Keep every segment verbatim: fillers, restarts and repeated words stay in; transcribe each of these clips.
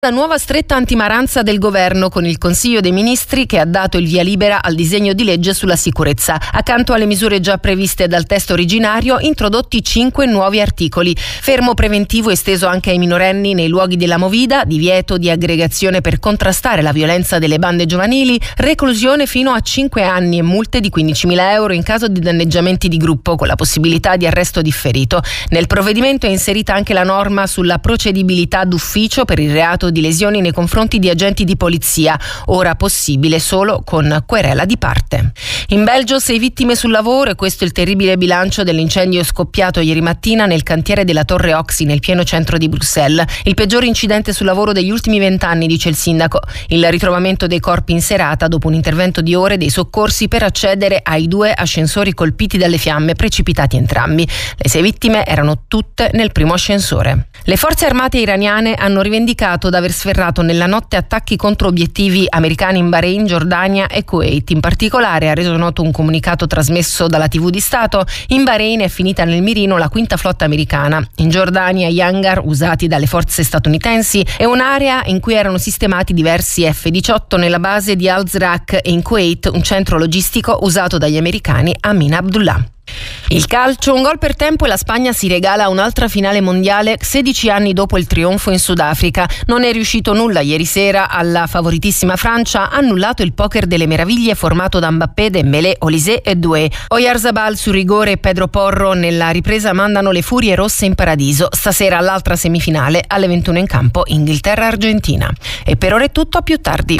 La nuova stretta antimaranza del governo con il Consiglio dei Ministri che ha dato il via libera al disegno di legge sulla sicurezza. Accanto alle misure già previste dal testo originario, introdotti cinque nuovi articoli. Fermo preventivo esteso anche ai minorenni nei luoghi della movida, divieto di aggregazione per contrastare la violenza delle bande giovanili, reclusione fino a cinque anni e multe di quindicimila euro in caso di danneggiamenti di gruppo, con la possibilità di arresto differito. Nel provvedimento è inserita anche la norma sulla procedibilità d'ufficio per il reato di lesioni nei confronti di agenti di polizia, ora possibile solo con querela di parte. In Belgio sei vittime sul lavoro e questo è il terribile bilancio dell'incendio scoppiato ieri mattina nel cantiere della Torre Oxy nel pieno centro di Bruxelles. Il peggior incidente sul lavoro degli ultimi vent'anni, dice il sindaco. Il ritrovamento dei corpi in serata dopo un intervento di ore dei soccorsi per accedere ai due ascensori colpiti dalle fiamme, precipitati entrambi. Le sei vittime erano tutte nel primo ascensore. Le forze armate iraniane hanno rivendicato di aver sferrato nella notte attacchi contro obiettivi americani in Bahrain, Giordania e Kuwait. In particolare, ha reso noto un comunicato trasmesso dalla tivù di Stato, in Bahrain è finita nel mirino la quinta flotta americana. In Giordania gli hangar usati dalle forze statunitensi e un'area in cui erano sistemati diversi F diciotto nella base di Al-Zraq e in Kuwait un centro logistico usato dagli americani Amin Abdullah. Il calcio, un gol per tempo e la Spagna si regala un'altra finale mondiale sedici anni dopo il trionfo in Sudafrica. Non è riuscito nulla ieri sera alla favoritissima Francia, ha annullato il poker delle meraviglie formato da Mbappé, Dembélé, Olise e Doué. Oyarzabal su rigore e Pedro Porro nella ripresa mandano le furie rosse in paradiso. Stasera all'altra semifinale alle ventuno in campo Inghilterra-Argentina. E per ora è tutto, a più tardi.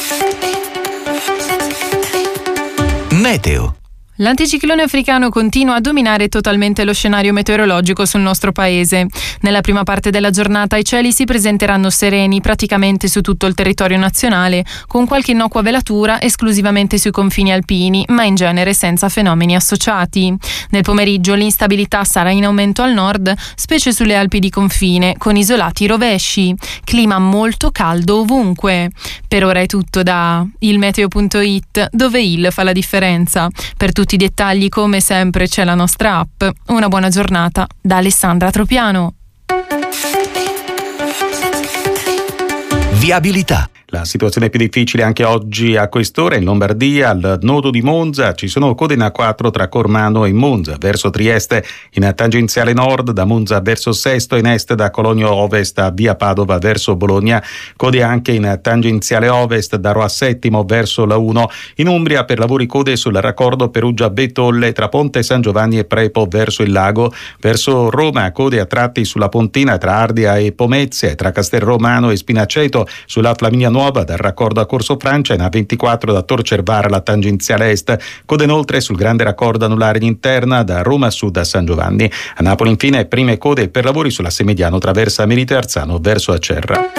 Meteo. L'anticiclone africano continua a dominare totalmente lo scenario meteorologico sul nostro paese. Nella prima parte della giornata i cieli si presenteranno sereni praticamente su tutto il territorio nazionale, con qualche innocua velatura esclusivamente sui confini alpini, ma in genere senza fenomeni associati. Nel pomeriggio l'instabilità sarà in aumento al nord, specie sulle Alpi di confine, con isolati rovesci. Clima molto caldo ovunque. Per ora è tutto da il meteo punto it, dove il fa la differenza. Per tutti i dettagli, come sempre, c'è la nostra app. Una buona giornata da Alessandra Tropiano. Viabilità. La situazione più difficile anche oggi a quest'ora in Lombardia, al nodo di Monza. Ci sono code in A quattro tra Cormano e Monza, verso Trieste in tangenziale nord, da Monza verso Sesto, in est da Cologno Ovest a via Padova verso Bologna, code anche in tangenziale ovest da Roma Settimo verso la uno. In Umbria per lavori code sul raccordo Perugia-Betolle tra Ponte San Giovanni e Prepo verso il lago, verso Roma code a tratti sulla Pontina tra Ardea e Pomezia, tra Castelromano e Spinaceto sulla Flaminia Nuova dal raccordo a Corso Francia, in A ventiquattro da Tor Cervara alla tangenziale est, code inoltre sul grande raccordo anulare in interna da Roma Sud a San Giovanni. A Napoli infine prime code per lavori sulla Semediano traversa Milite Arzano verso Acerra.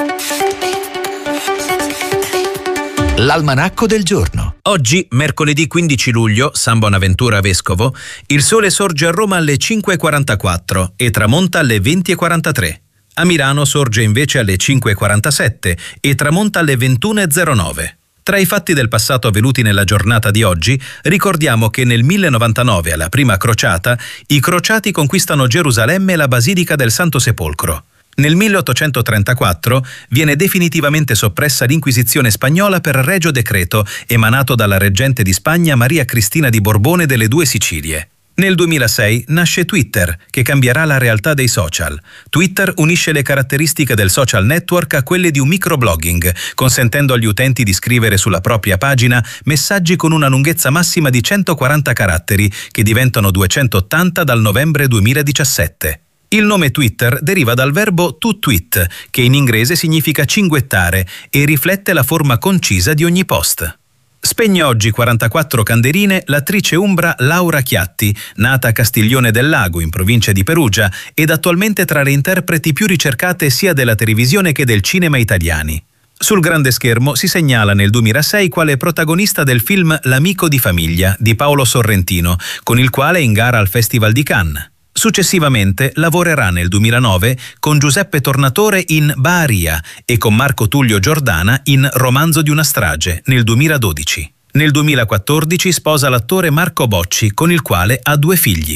L'almanacco del giorno. Oggi, mercoledì quindici luglio, San Bonaventura Vescovo, il sole sorge a Roma alle cinque e quarantaquattro e tramonta alle venti e quarantatré. A Milano sorge invece alle cinque e quarantasette e tramonta alle ventuno e zero nove. Tra i fatti del passato avvenuti nella giornata di oggi, ricordiamo che nel millenovantanove, alla prima crociata, i crociati conquistano Gerusalemme e la Basilica del Santo Sepolcro. Nel milleottocentotrentaquattro viene definitivamente soppressa l'Inquisizione spagnola per regio decreto emanato dalla reggente di Spagna Maria Cristina di Borbone delle Due Sicilie. Nel duemilasei nasce Twitter, che cambierà la realtà dei social. Twitter unisce le caratteristiche del social network a quelle di un microblogging, consentendo agli utenti di scrivere sulla propria pagina messaggi con una lunghezza massima di centoquaranta caratteri, che diventano duecentottanta dal novembre duemiladiciassette. Il nome Twitter deriva dal verbo to tweet, che in inglese significa cinguettare e riflette la forma concisa di ogni post. Spegne oggi quarantaquattro candeline l'attrice umbra Laura Chiatti, nata a Castiglione del Lago, in provincia di Perugia, ed attualmente tra le interpreti più ricercate sia della televisione che del cinema italiani. Sul grande schermo si segnala nel duemilasei quale protagonista del film L'amico di famiglia di Paolo Sorrentino, con il quale è in gara al Festival di Cannes. Successivamente lavorerà nel duemilanove con Giuseppe Tornatore in Baharia e con Marco Tullio Giordana in Romanzo di una strage nel duemiladodici. Nel duemilaquattordici sposa l'attore Marco Bocci, con il quale ha due figli.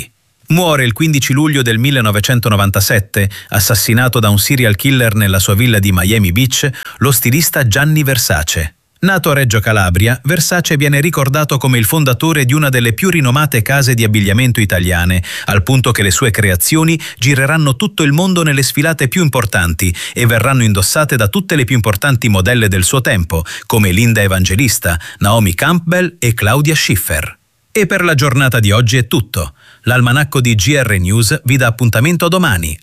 Muore il quindici luglio del millenovecentonovantasette, assassinato da un serial killer nella sua villa di Miami Beach, lo stilista Gianni Versace. Nato a Reggio Calabria, Versace viene ricordato come il fondatore di una delle più rinomate case di abbigliamento italiane, al punto che le sue creazioni gireranno tutto il mondo nelle sfilate più importanti e verranno indossate da tutte le più importanti modelle del suo tempo, come Linda Evangelista, Naomi Campbell e Claudia Schiffer. E per la giornata di oggi è tutto. L'almanacco di G R News vi dà appuntamento domani.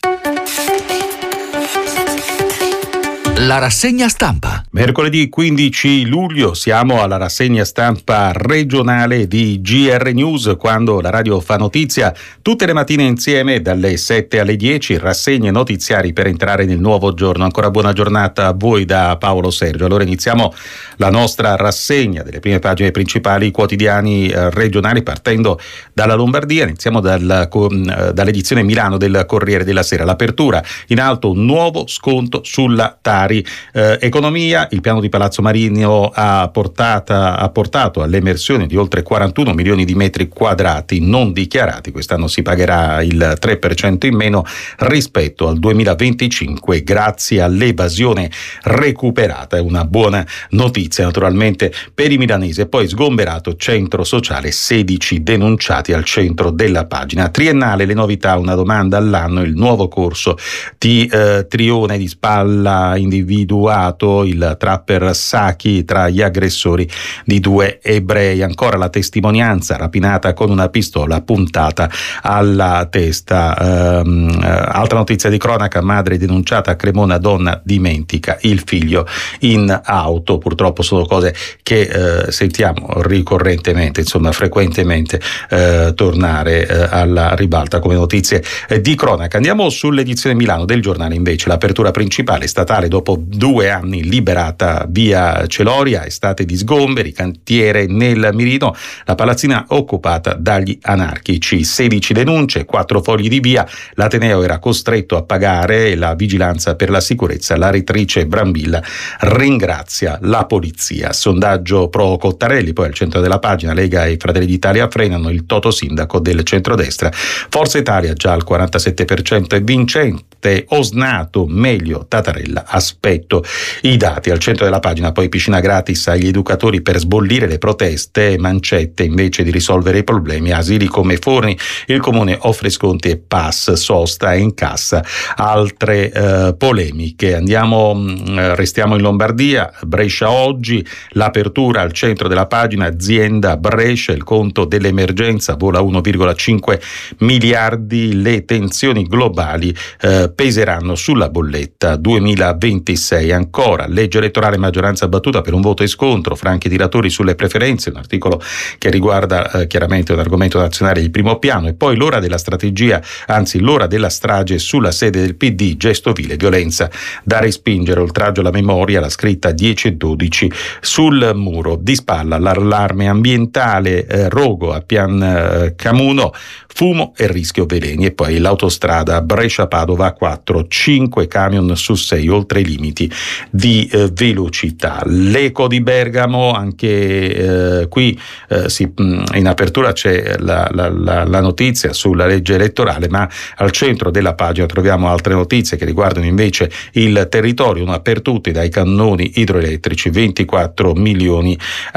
La rassegna stampa. Mercoledì quindici luglio siamo alla rassegna stampa regionale di G R News, quando la radio fa notizia tutte le mattine insieme dalle sette alle dieci, rassegne notiziari per entrare nel nuovo giorno. Ancora buona giornata a voi da Paolo Sergio. Allora iniziamo la nostra rassegna delle prime pagine principali quotidiani eh, regionali, partendo dalla Lombardia. Iniziamo dal, eh, dall'edizione Milano del Corriere della Sera. L'apertura in alto, un nuovo sconto sulla Tari. Eh, economia, il piano di Palazzo Marino ha, portata, ha portato all'emersione di oltre quarantuno milioni di metri quadrati non dichiarati. Quest'anno si pagherà il tre per cento in meno rispetto al duemilaventicinque grazie all'evasione recuperata. È una buona notizia naturalmente per i milanesi. E poi sgomberato centro sociale, sedici denunciati al centro della pagina. Triennale, le novità, una domanda all'anno, il nuovo corso di eh, Trione di Spalla individuato il trapper Saki tra gli aggressori di due ebrei. Ancora la testimonianza, rapinata con una pistola puntata alla testa. Ehm, altra notizia di cronaca, madre denunciata a Cremona, donna dimentica il figlio in auto. Purtroppo sono cose che eh, sentiamo ricorrentemente, insomma frequentemente eh, tornare eh, alla ribalta come notizie eh, di cronaca. Andiamo sull'edizione Milano del Giornale invece. L'apertura principale statale dopo due anni liberata via Celoria, estate di sgomberi, cantiere nel mirino, la palazzina occupata dagli anarchici, sedici denunce, quattro fogli di via, l'Ateneo era costretto a pagare e la vigilanza per la sicurezza, la rettrice Brambilla ringrazia la polizia. Sondaggio pro Cottarelli, poi al centro della pagina, Lega e Fratelli d'Italia frenano il toto sindaco del centrodestra, Forza Italia già al quarantasette per cento è vincente, Osnato meglio Tattarella, aspetto i dati. Al centro della pagina poi piscina gratis agli educatori per sbollire le proteste, mancette invece di risolvere i problemi, asili come Forni, il comune offre sconti e pass, sosta e incassa altre eh, polemiche. Andiamo, mh, restiamo in Lombardia, Brescia oggi, l'apertura al centro della pagina, azienda Brescia, il conto dell'emergenza vola uno virgola cinque miliardi, le tensioni globali eh, peseranno sulla bolletta duemilaventisei. Ancora, legge elettorale, maggioranza battuta per un voto e scontro, franchi tiratori sulle preferenze, un articolo che riguarda eh, chiaramente un argomento nazionale di primo piano. E poi l'ora della strategia, anzi l'ora della strage sulla sede del P D, gesto vile, violenza da respingere, oltraggio alla memoria, la scritta dieci e dodici sul muro. Di spalla l'allarme ambientale, eh, rogo a Pian eh, Camuno, fumo e rischio veleni. E poi l'autostrada Brescia-Padova a quattro, cinque camion su sei oltre i limiti di eh, velocità. L'Eco di Bergamo, anche eh, qui eh, si, in apertura c'è la, la, la, la notizia sulla legge elettorale, ma al centro della pagina troviamo altre notizie che riguardano invece il territorio, una per tutti, dai cannoni idroelettrici, ventiquattro milioni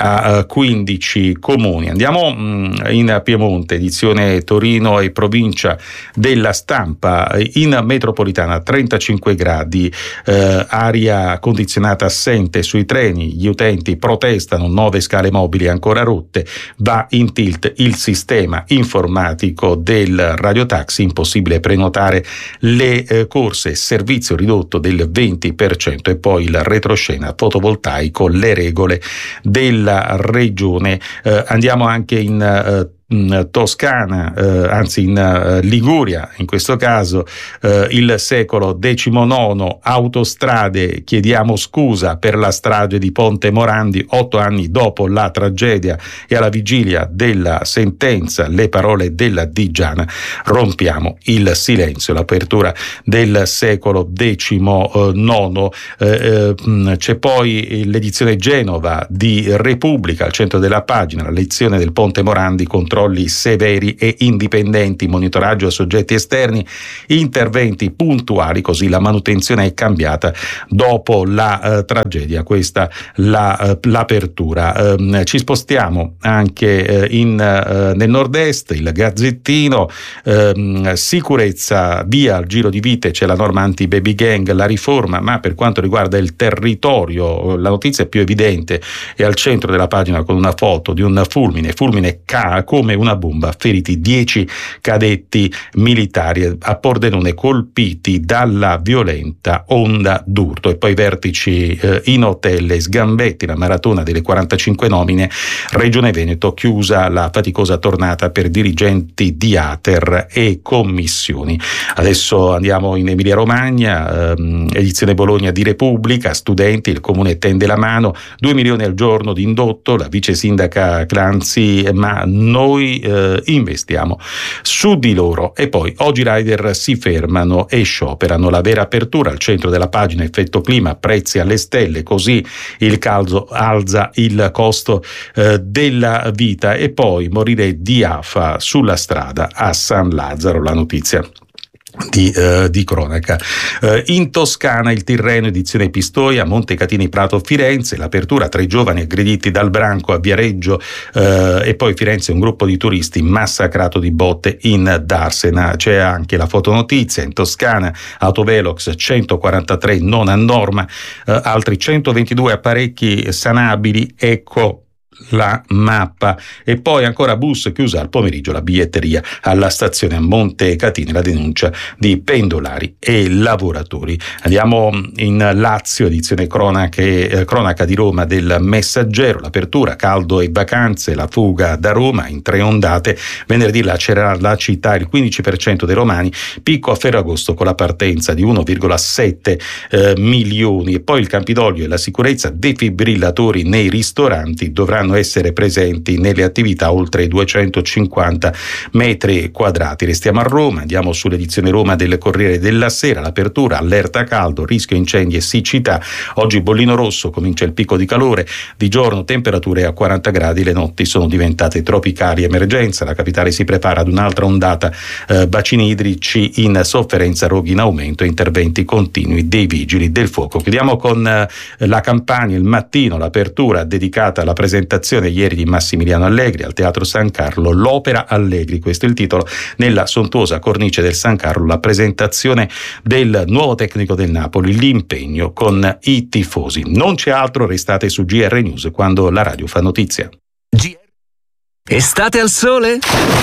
a quindici comuni. Andiamo mh, in Piemonte, edizione Torino e provincia della Stampa. In metropolitana trentacinque gradi, eh, aria condizionata assente sui treni, gli utenti protestano, nove scale mobili ancora rotte, va in tilt il sistema informatico del radiotaxi, impossibile prenotare le eh, corse, servizio ridotto del venti per cento. E poi il retroscena fotovoltaico, le regole della regione. Eh, andiamo anche in eh, Toscana, eh, anzi in uh, Liguria, in questo caso eh, il secolo diciannove, autostrade, chiediamo scusa per la strage di Ponte Morandi, otto anni dopo la tragedia e alla vigilia della sentenza, le parole della Digiana, rompiamo il silenzio. L'apertura del secolo diciannove, eh, eh, c'è poi l'edizione Genova di Repubblica, al centro della pagina, la lezione del Ponte Morandi, controllo controlli severi e indipendenti, monitoraggio a soggetti esterni, interventi puntuali, così la manutenzione è cambiata dopo la eh, tragedia. Questa la, eh, l'apertura. Eh, ci spostiamo anche eh, in, eh, nel nord-est, il Gazzettino, eh, sicurezza via al giro di vite, c'è la norma anti-baby gang, la riforma, ma per quanto riguarda il territorio la notizia più evidente è al centro della pagina con una foto di un fulmine, fulmine ca come una bomba, feriti dieci cadetti militari a Pordenone colpiti dalla violenta onda d'urto. E poi vertici eh, in hotel e sgambetti, la maratona delle quarantacinque nomine, Regione Veneto chiusa la faticosa tornata per dirigenti di Ater e commissioni. Adesso andiamo in Emilia Romagna, ehm, edizione Bologna di Repubblica, studenti, il comune tende la mano, due milioni al giorno di indotto, la vice sindaca Clanzi, ma noi eh, investiamo su di loro. E poi oggi i rider si fermano e scioperano, la vera apertura al centro della pagina, effetto clima, prezzi alle stelle, così il caldo alza il costo eh, della vita. E poi morire di afa sulla strada a San Lazzaro, la notizia Di, uh, di cronaca. Uh, in Toscana il Tirreno, edizione Pistoia, Montecatini, Prato, Firenze, l'apertura, tre giovani aggrediti dal branco a Viareggio, uh, e poi Firenze, un gruppo di turisti massacrato di botte in Darsena. C'è anche la fotonotizia in Toscana, autovelox centoquarantatré non a norma, uh, altri centoventidue apparecchi sanabili, ecco la mappa. E poi ancora bus chiusa al pomeriggio la biglietteria alla stazione a Montecatini, la denuncia di pendolari e lavoratori. Andiamo in Lazio, edizione cronache, eh, cronaca di Roma del Messaggero, l'apertura, caldo e vacanze, la fuga da Roma in tre ondate, venerdì lacererà la città il quindici per cento dei romani, picco a Ferragosto con la partenza di uno virgola sette eh, milioni. E poi il Campidoglio e la sicurezza, defibrillatori nei ristoranti dovranno essere presenti nelle attività oltre i duecentocinquanta metri quadrati. Restiamo a Roma, andiamo sull'edizione Roma del Corriere della Sera, l'apertura, allerta caldo, rischio incendi e siccità, oggi bollino rosso, comincia il picco di calore, di giorno temperature a quaranta gradi, le notti sono diventate tropicali, emergenza, la capitale si prepara ad un'altra ondata, eh, bacini idrici in sofferenza, roghi in aumento, interventi continui dei vigili del fuoco. Chiudiamo con eh, la Campania, il Mattino, l'apertura dedicata alla presentazione ieri di Massimiliano Allegri al Teatro San Carlo, l'opera Allegri, questo è il titolo, nella sontuosa cornice del San Carlo, la presentazione del nuovo tecnico del Napoli, l'impegno con i tifosi. Non c'è altro, restate su G R News quando la radio fa notizia. G R Estate al sole?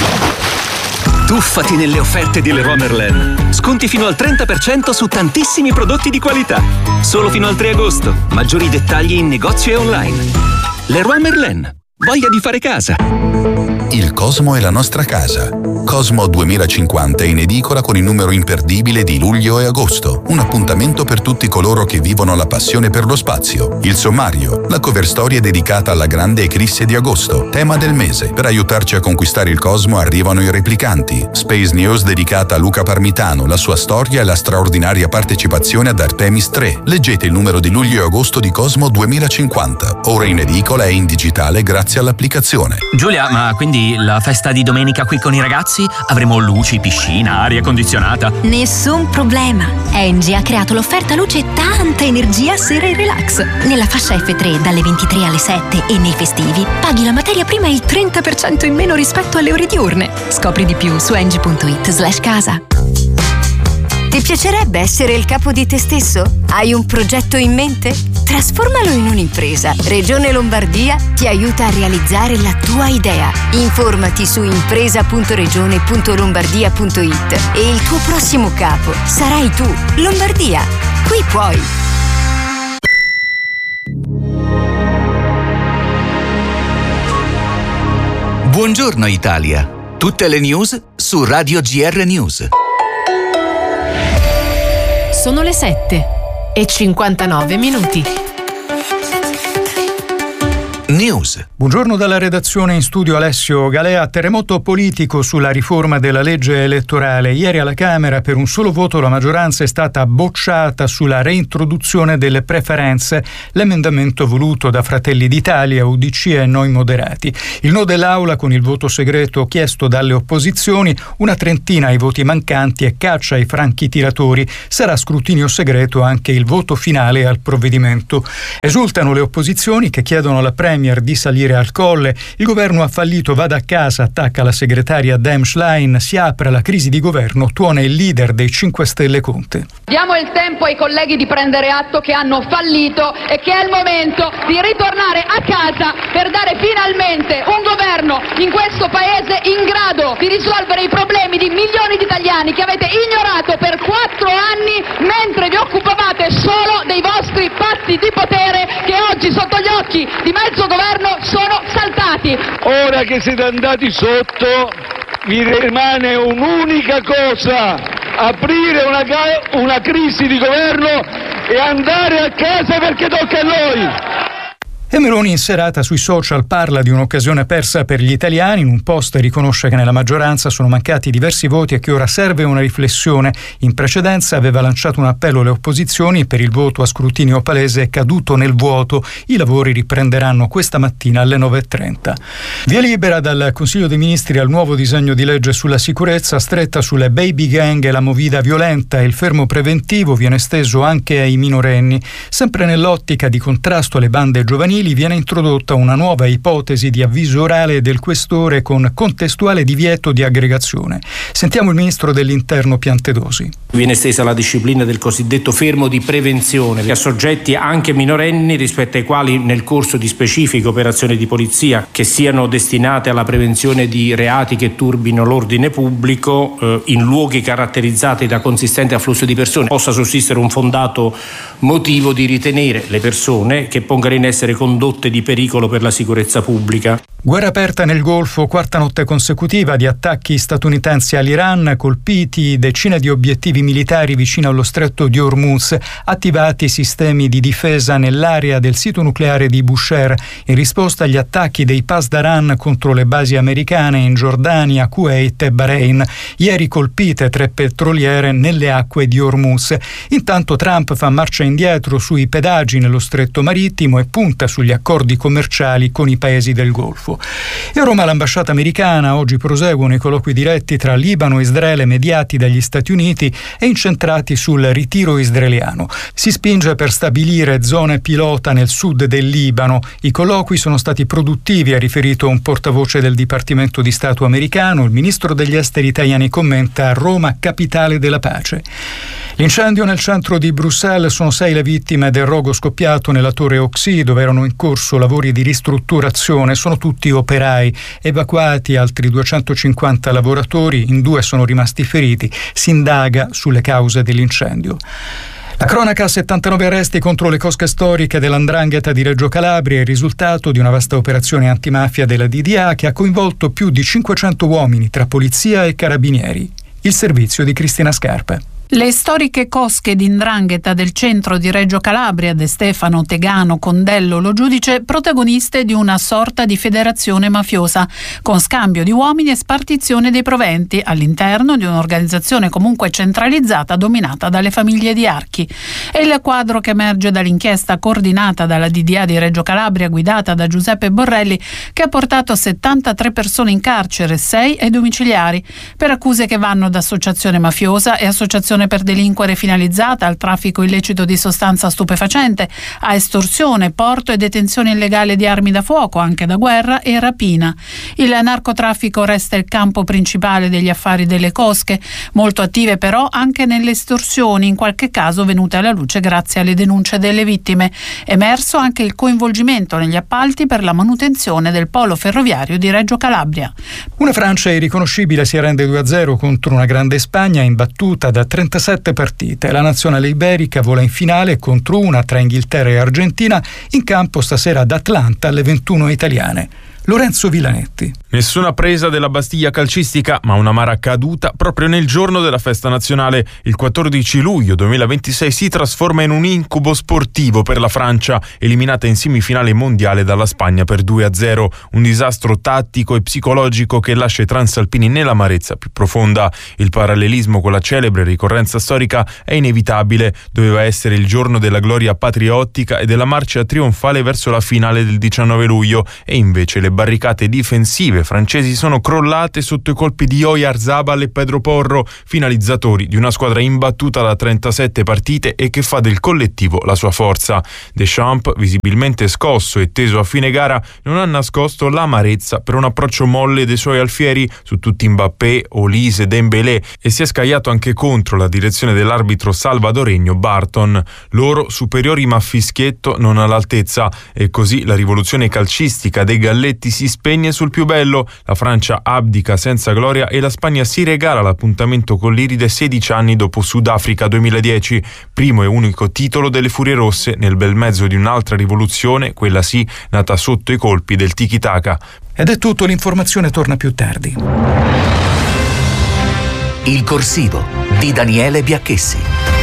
Tuffati nelle offerte di Leroy Merlin. Sconti fino al trenta per cento su tantissimi prodotti di qualità. Solo fino al tre agosto. Maggiori dettagli in negozio e online. Leroy Merlin, voglia di fare casa. Il Cosmo è la nostra casa. Cosmo duemilacinquanta è in edicola con il numero imperdibile di luglio e agosto. Un appuntamento per tutti coloro che vivono la passione per lo spazio. Il sommario, la cover story è dedicata alla grande eclisse di agosto, tema del mese. Per aiutarci a conquistare il Cosmo arrivano i replicanti. Space News dedicata a Luca Parmitano, la sua storia e la straordinaria partecipazione ad Artemis tre. Leggete il numero di luglio e agosto di Cosmo duemilacinquanta. Ora in edicola e in digitale grazie all'applicazione. Giulia, ma quindi la festa di domenica qui con i ragazzi? Avremo luci, piscina, aria condizionata? Nessun problema. Engie ha creato l'offerta luce e tanta energia sera e relax. Nella fascia F tre dalle ventitré alle sette e nei festivi paghi la materia prima il trenta per cento in meno rispetto alle ore diurne. Scopri di più su engie punto it slash casa. Ti piacerebbe essere il capo di te stesso? Hai un progetto in mente? Trasformalo in un'impresa. Regione Lombardia ti aiuta a realizzare la tua idea. Informati su impresa punto regione punto lombardia punto it e il tuo prossimo capo sarai tu. Lombardia, qui puoi. Buongiorno Italia. Tutte le news su Radio G R News. Sono le sette e cinquantanove minuti. News. Buongiorno dalla redazione, in studio Alessio Galea. Terremoto politico sulla riforma della legge elettorale. Ieri alla Camera per un solo voto la maggioranza è stata bocciata sulla reintroduzione delle preferenze, l'emendamento voluto da Fratelli d'Italia, U D C e Noi Moderati. Il no dell'Aula con il voto segreto chiesto dalle opposizioni, una trentina ai voti mancanti e caccia ai franchi tiratori. Sarà scrutinio segreto anche il voto finale al provvedimento. Esultano le opposizioni che chiedono alla Premier di salire al Colle. Il governo ha fallito, vada a casa, attacca la segretaria Dem Schlein, si apre la crisi di governo, tuona il leader dei cinque Stelle Conte. Diamo il tempo ai colleghi di prendere atto che hanno fallito e che è il momento di ritornare a casa per dare finalmente un governo in questo paese in grado di risolvere i problemi di milioni di italiani che avete ignorato per quattro anni mentre vi occupavate solo dei vostri patti di potere che oggi sotto gli occhi di mezzo governo sono saltati. Ora che siete andati sotto vi rimane un'unica cosa: aprire una, una crisi di governo e andare a casa perché tocca a noi. E Meloni in serata sui social parla di un'occasione persa per gli italiani. In un post riconosce che nella maggioranza sono mancati diversi voti e che ora serve una riflessione. In precedenza aveva lanciato un appello alle opposizioni per il voto a scrutinio palese caduto nel vuoto. I lavori riprenderanno questa mattina alle nove e trenta. Via libera dal Consiglio dei Ministri al nuovo disegno di legge sulla sicurezza, stretta sulle baby gang e la movida violenta, e il fermo preventivo viene esteso anche ai minorenni. Sempre nell'ottica di contrasto alle bande giovanili viene introdotta una nuova ipotesi di avviso orale del questore con contestuale divieto di aggregazione. Sentiamo il ministro dell'Interno Piantedosi. Viene estesa la disciplina del cosiddetto fermo di prevenzione a soggetti anche minorenni rispetto ai quali nel corso di specifiche operazioni di polizia che siano destinate alla prevenzione di reati che turbino l'ordine pubblico eh, in luoghi caratterizzati da consistente afflusso di persone possa sussistere un fondato motivo di ritenere le persone che pongano in essere condotte di pericolo per la sicurezza pubblica. Guerra aperta nel Golfo, quarta notte consecutiva di attacchi statunitensi all'Iran, colpiti decine di obiettivi militari vicino allo stretto di Hormuz, attivati sistemi di difesa nell'area del sito nucleare di Bushehr in risposta agli attacchi dei Pasdaran contro le basi americane in Giordania, Kuwait e Bahrain. Ieri colpite tre petroliere nelle acque di Hormuz. Intanto Trump fa marcia indietro sui pedaggi nello stretto marittimo e punta sugli accordi commerciali con i paesi del Golfo. E a Roma l'ambasciata americana. Oggi proseguono i colloqui diretti tra Libano e Israele mediati dagli Stati Uniti e incentrati sul ritiro israeliano. Si spinge per stabilire zone pilota nel sud del Libano. I colloqui sono stati produttivi, ha riferito un portavoce del Dipartimento di Stato americano. Il ministro degli esteri italiani commenta: Roma capitale della pace. L'incendio nel centro di Bruxelles, sono sei le vittime del rogo scoppiato nella torre Oxy, dove erano in corso lavori di ristrutturazione. Sono tutti operai. Evacuati altri duecentocinquanta lavoratori, in due sono rimasti feriti. Si indaga sulle cause dell'incendio. La cronaca: settantanove arresti contro le cosche storiche dell'Andrangheta di Reggio Calabria, il risultato di una vasta operazione antimafia della D D A che ha coinvolto più di cinquecento uomini tra polizia e carabinieri. Il servizio di Cristina Scarpa. Le storiche cosche di 'ndrangheta del centro di Reggio Calabria, De Stefano, Tegano, Condello, Lo Giudice, protagoniste di una sorta di federazione mafiosa, con scambio di uomini e spartizione dei proventi all'interno di un'organizzazione comunque centralizzata dominata dalle famiglie di Archi. È il quadro che emerge dall'inchiesta coordinata dalla D D A di Reggio Calabria, guidata da Giuseppe Borrelli, che ha portato settantatré persone in carcere, sei ai domiciliari, per accuse che vanno da associazione mafiosa e associazione per delinquere finalizzata al traffico illecito di sostanza stupefacente, a estorsione, porto e detenzione illegale di armi da fuoco, anche da guerra, e rapina. Il narcotraffico resta il campo principale degli affari delle cosche, molto attive però anche nelle estorsioni, in qualche caso venute alla luce grazie alle denunce delle vittime. Emerso anche il coinvolgimento negli appalti per la manutenzione del polo ferroviario di Reggio Calabria. Una Francia irriconoscibile si arrende due a zero contro una grande Spagna imbattuta da trentasette partite. La nazionale iberica vola in finale contro una tra Inghilterra e Argentina, in campo stasera ad Atlanta alle ventuno italiane. Lorenzo Villanetti. Nessuna presa della Bastiglia calcistica, ma un'amara caduta proprio nel giorno della festa nazionale. Il quattordici luglio duemilaventisei si trasforma in un incubo sportivo per la Francia, eliminata in semifinale mondiale dalla Spagna per due a zero. Un disastro tattico e psicologico che lascia i transalpini nell'amarezza più profonda. Il parallelismo con la celebre ricorrenza storica è inevitabile. Doveva essere il giorno della gloria patriottica e della marcia trionfale verso la finale del diciannove luglio, e invece le barricate difensive francesi sono crollate sotto i colpi di Oyarzabal e Pedro Porro, finalizzatori di una squadra imbattuta da trentasette partite e che fa del collettivo la sua forza. Deschamps, visibilmente scosso e teso a fine gara, non ha nascosto l'amarezza per un approccio molle dei suoi alfieri su tutti Mbappé, Olise, Dembélé, e si è scagliato anche contro la direzione dell'arbitro salvadoregno Barton. Loro superiori ma fischietto non all'altezza, e così la rivoluzione calcistica dei galletti si spegne sul più bello. La Francia abdica senza gloria e la Spagna si regala l'appuntamento con l'Iride sedici anni dopo Sudafrica duemiladieci, primo e unico titolo delle Furie Rosse nel bel mezzo di un'altra rivoluzione, quella sì, nata sotto i colpi del tiki-taka. Ed è tutto, l'informazione torna più tardi. Il corsivo di Daniele Biacchessi.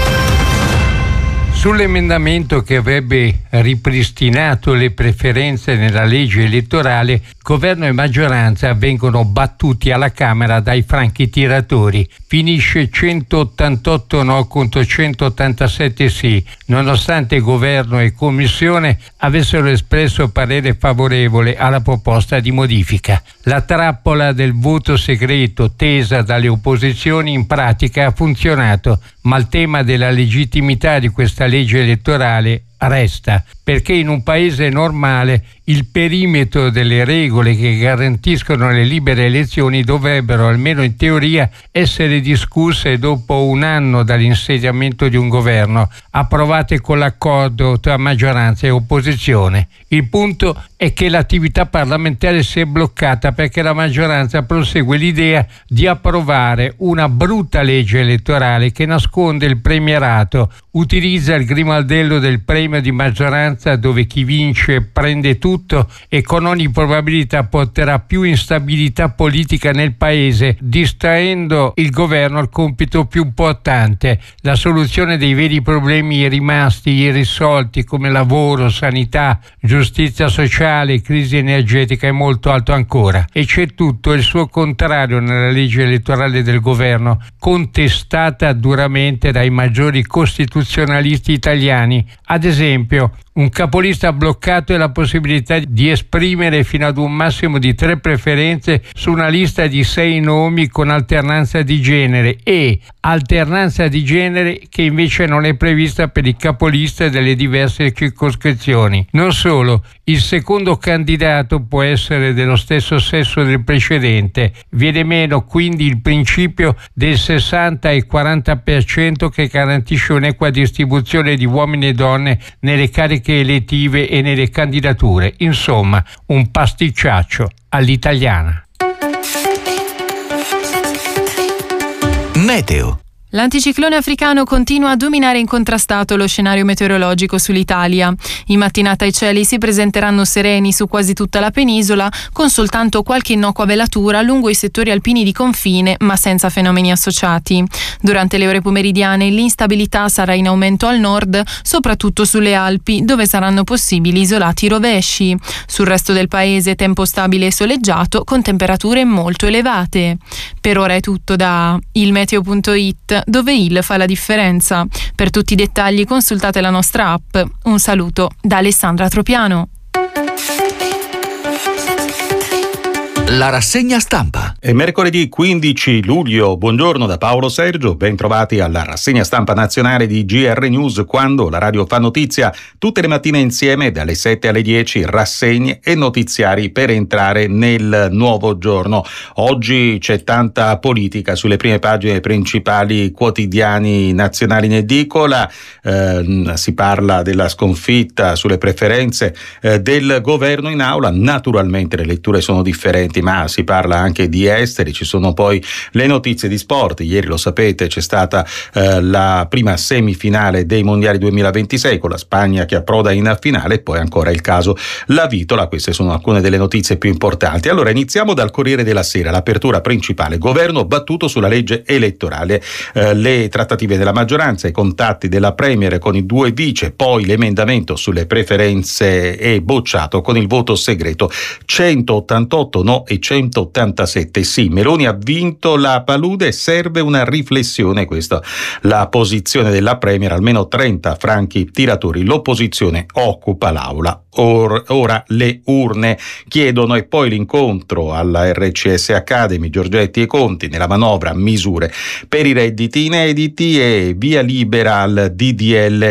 Sull'emendamento che avrebbe ripristinato le preferenze nella legge elettorale, governo e maggioranza vengono battuti alla Camera dai franchi tiratori. Finisce centottantotto no contro centottantasette sì, nonostante governo e commissione avessero espresso parere favorevole alla proposta di modifica. La trappola del voto segreto tesa dalle opposizioni in pratica ha funzionato, ma il tema della legittimità di questa legge elettorale resta, perché in un paese normale il perimetro delle regole che garantiscono le libere elezioni dovrebbero, almeno in teoria, essere discusse dopo un anno dall'insediamento di un governo, approvate con l'accordo tra maggioranza e opposizione. Il punto è che l'attività parlamentare si è bloccata perché la maggioranza prosegue l'idea di approvare una brutta legge elettorale che nasconde il premierato, utilizza il grimaldello del premio di maggioranza dove chi vince prende tutto e con ogni probabilità porterà più instabilità politica nel paese, distraendo il governo al compito più importante, la soluzione dei veri problemi rimasti irrisolti come lavoro, sanità, giustizia sociale, crisi energetica e molto altro ancora. E c'è tutto il suo contrario nella legge elettorale del governo, contestata duramente dai maggiori costituzionalisti italiani. Ad esempio, un capolista bloccato è la possibilità di esprimere fino ad un massimo di tre preferenze su una lista di sei nomi con alternanza di genere, e alternanza di genere che invece non è prevista per i capolisti delle diverse circoscrizioni. Non solo, il secondo candidato può essere dello stesso sesso del precedente. Viene meno quindi il principio del sessanta e quaranta per cento che garantisce un'equa distribuzione di uomini e donne nelle cariche elettive e nelle candidature. Insomma, un pasticciaccio all'italiana. Meteo. L'anticiclone africano continua a dominare incontrastato lo scenario meteorologico sull'Italia. In mattinata i cieli si presenteranno sereni su quasi tutta la penisola, con soltanto qualche innocua velatura lungo i settori alpini di confine, ma senza fenomeni associati. Durante le ore pomeridiane l'instabilità sarà in aumento al nord, soprattutto sulle Alpi, dove saranno possibili isolati rovesci. Sul resto del paese tempo stabile e soleggiato, con temperature molto elevate. Per ora è tutto da ilmeteo punto it, dove il fa la differenza. Per tutti i dettagli consultate la nostra app. Un saluto da Alessandra Tropiano. La rassegna stampa. È mercoledì quindici luglio. Buongiorno da Paolo Sergio, ben trovati alla rassegna stampa nazionale di G R News, quando la radio fa notizia. Tutte le mattine insieme dalle sette alle dieci, rassegne e notiziari per entrare nel nuovo giorno. Oggi c'è tanta politica sulle prime pagine dei principali quotidiani nazionali in edicola. Eh, si parla della sconfitta sulle preferenze eh, del governo in aula. Naturalmente le letture sono differenti argomenti, ma si parla anche di esteri, ci sono poi le notizie di sport. Ieri, lo sapete, c'è stata eh, la prima semifinale dei mondiali duemilaventisei con la Spagna che approda in finale, e poi ancora il caso La Vitola. Queste sono alcune delle notizie più importanti. Allora iniziamo dal Corriere della Sera, l'apertura principale: governo battuto sulla legge elettorale, eh, le trattative della maggioranza, i contatti della Premier con i due vice, poi l'emendamento sulle preferenze è bocciato con il voto segreto, centottantotto no e centottantasette sì. Meloni ha vinto la palude, serve una riflessione, questa la posizione della Premier, almeno trenta franchi tiratori, l'opposizione occupa l'aula. Or, ora le urne chiedono, e poi l'incontro alla R C S Academy, Giorgetti e Conti, nella manovra misure per i redditi inediti e via libera al D D L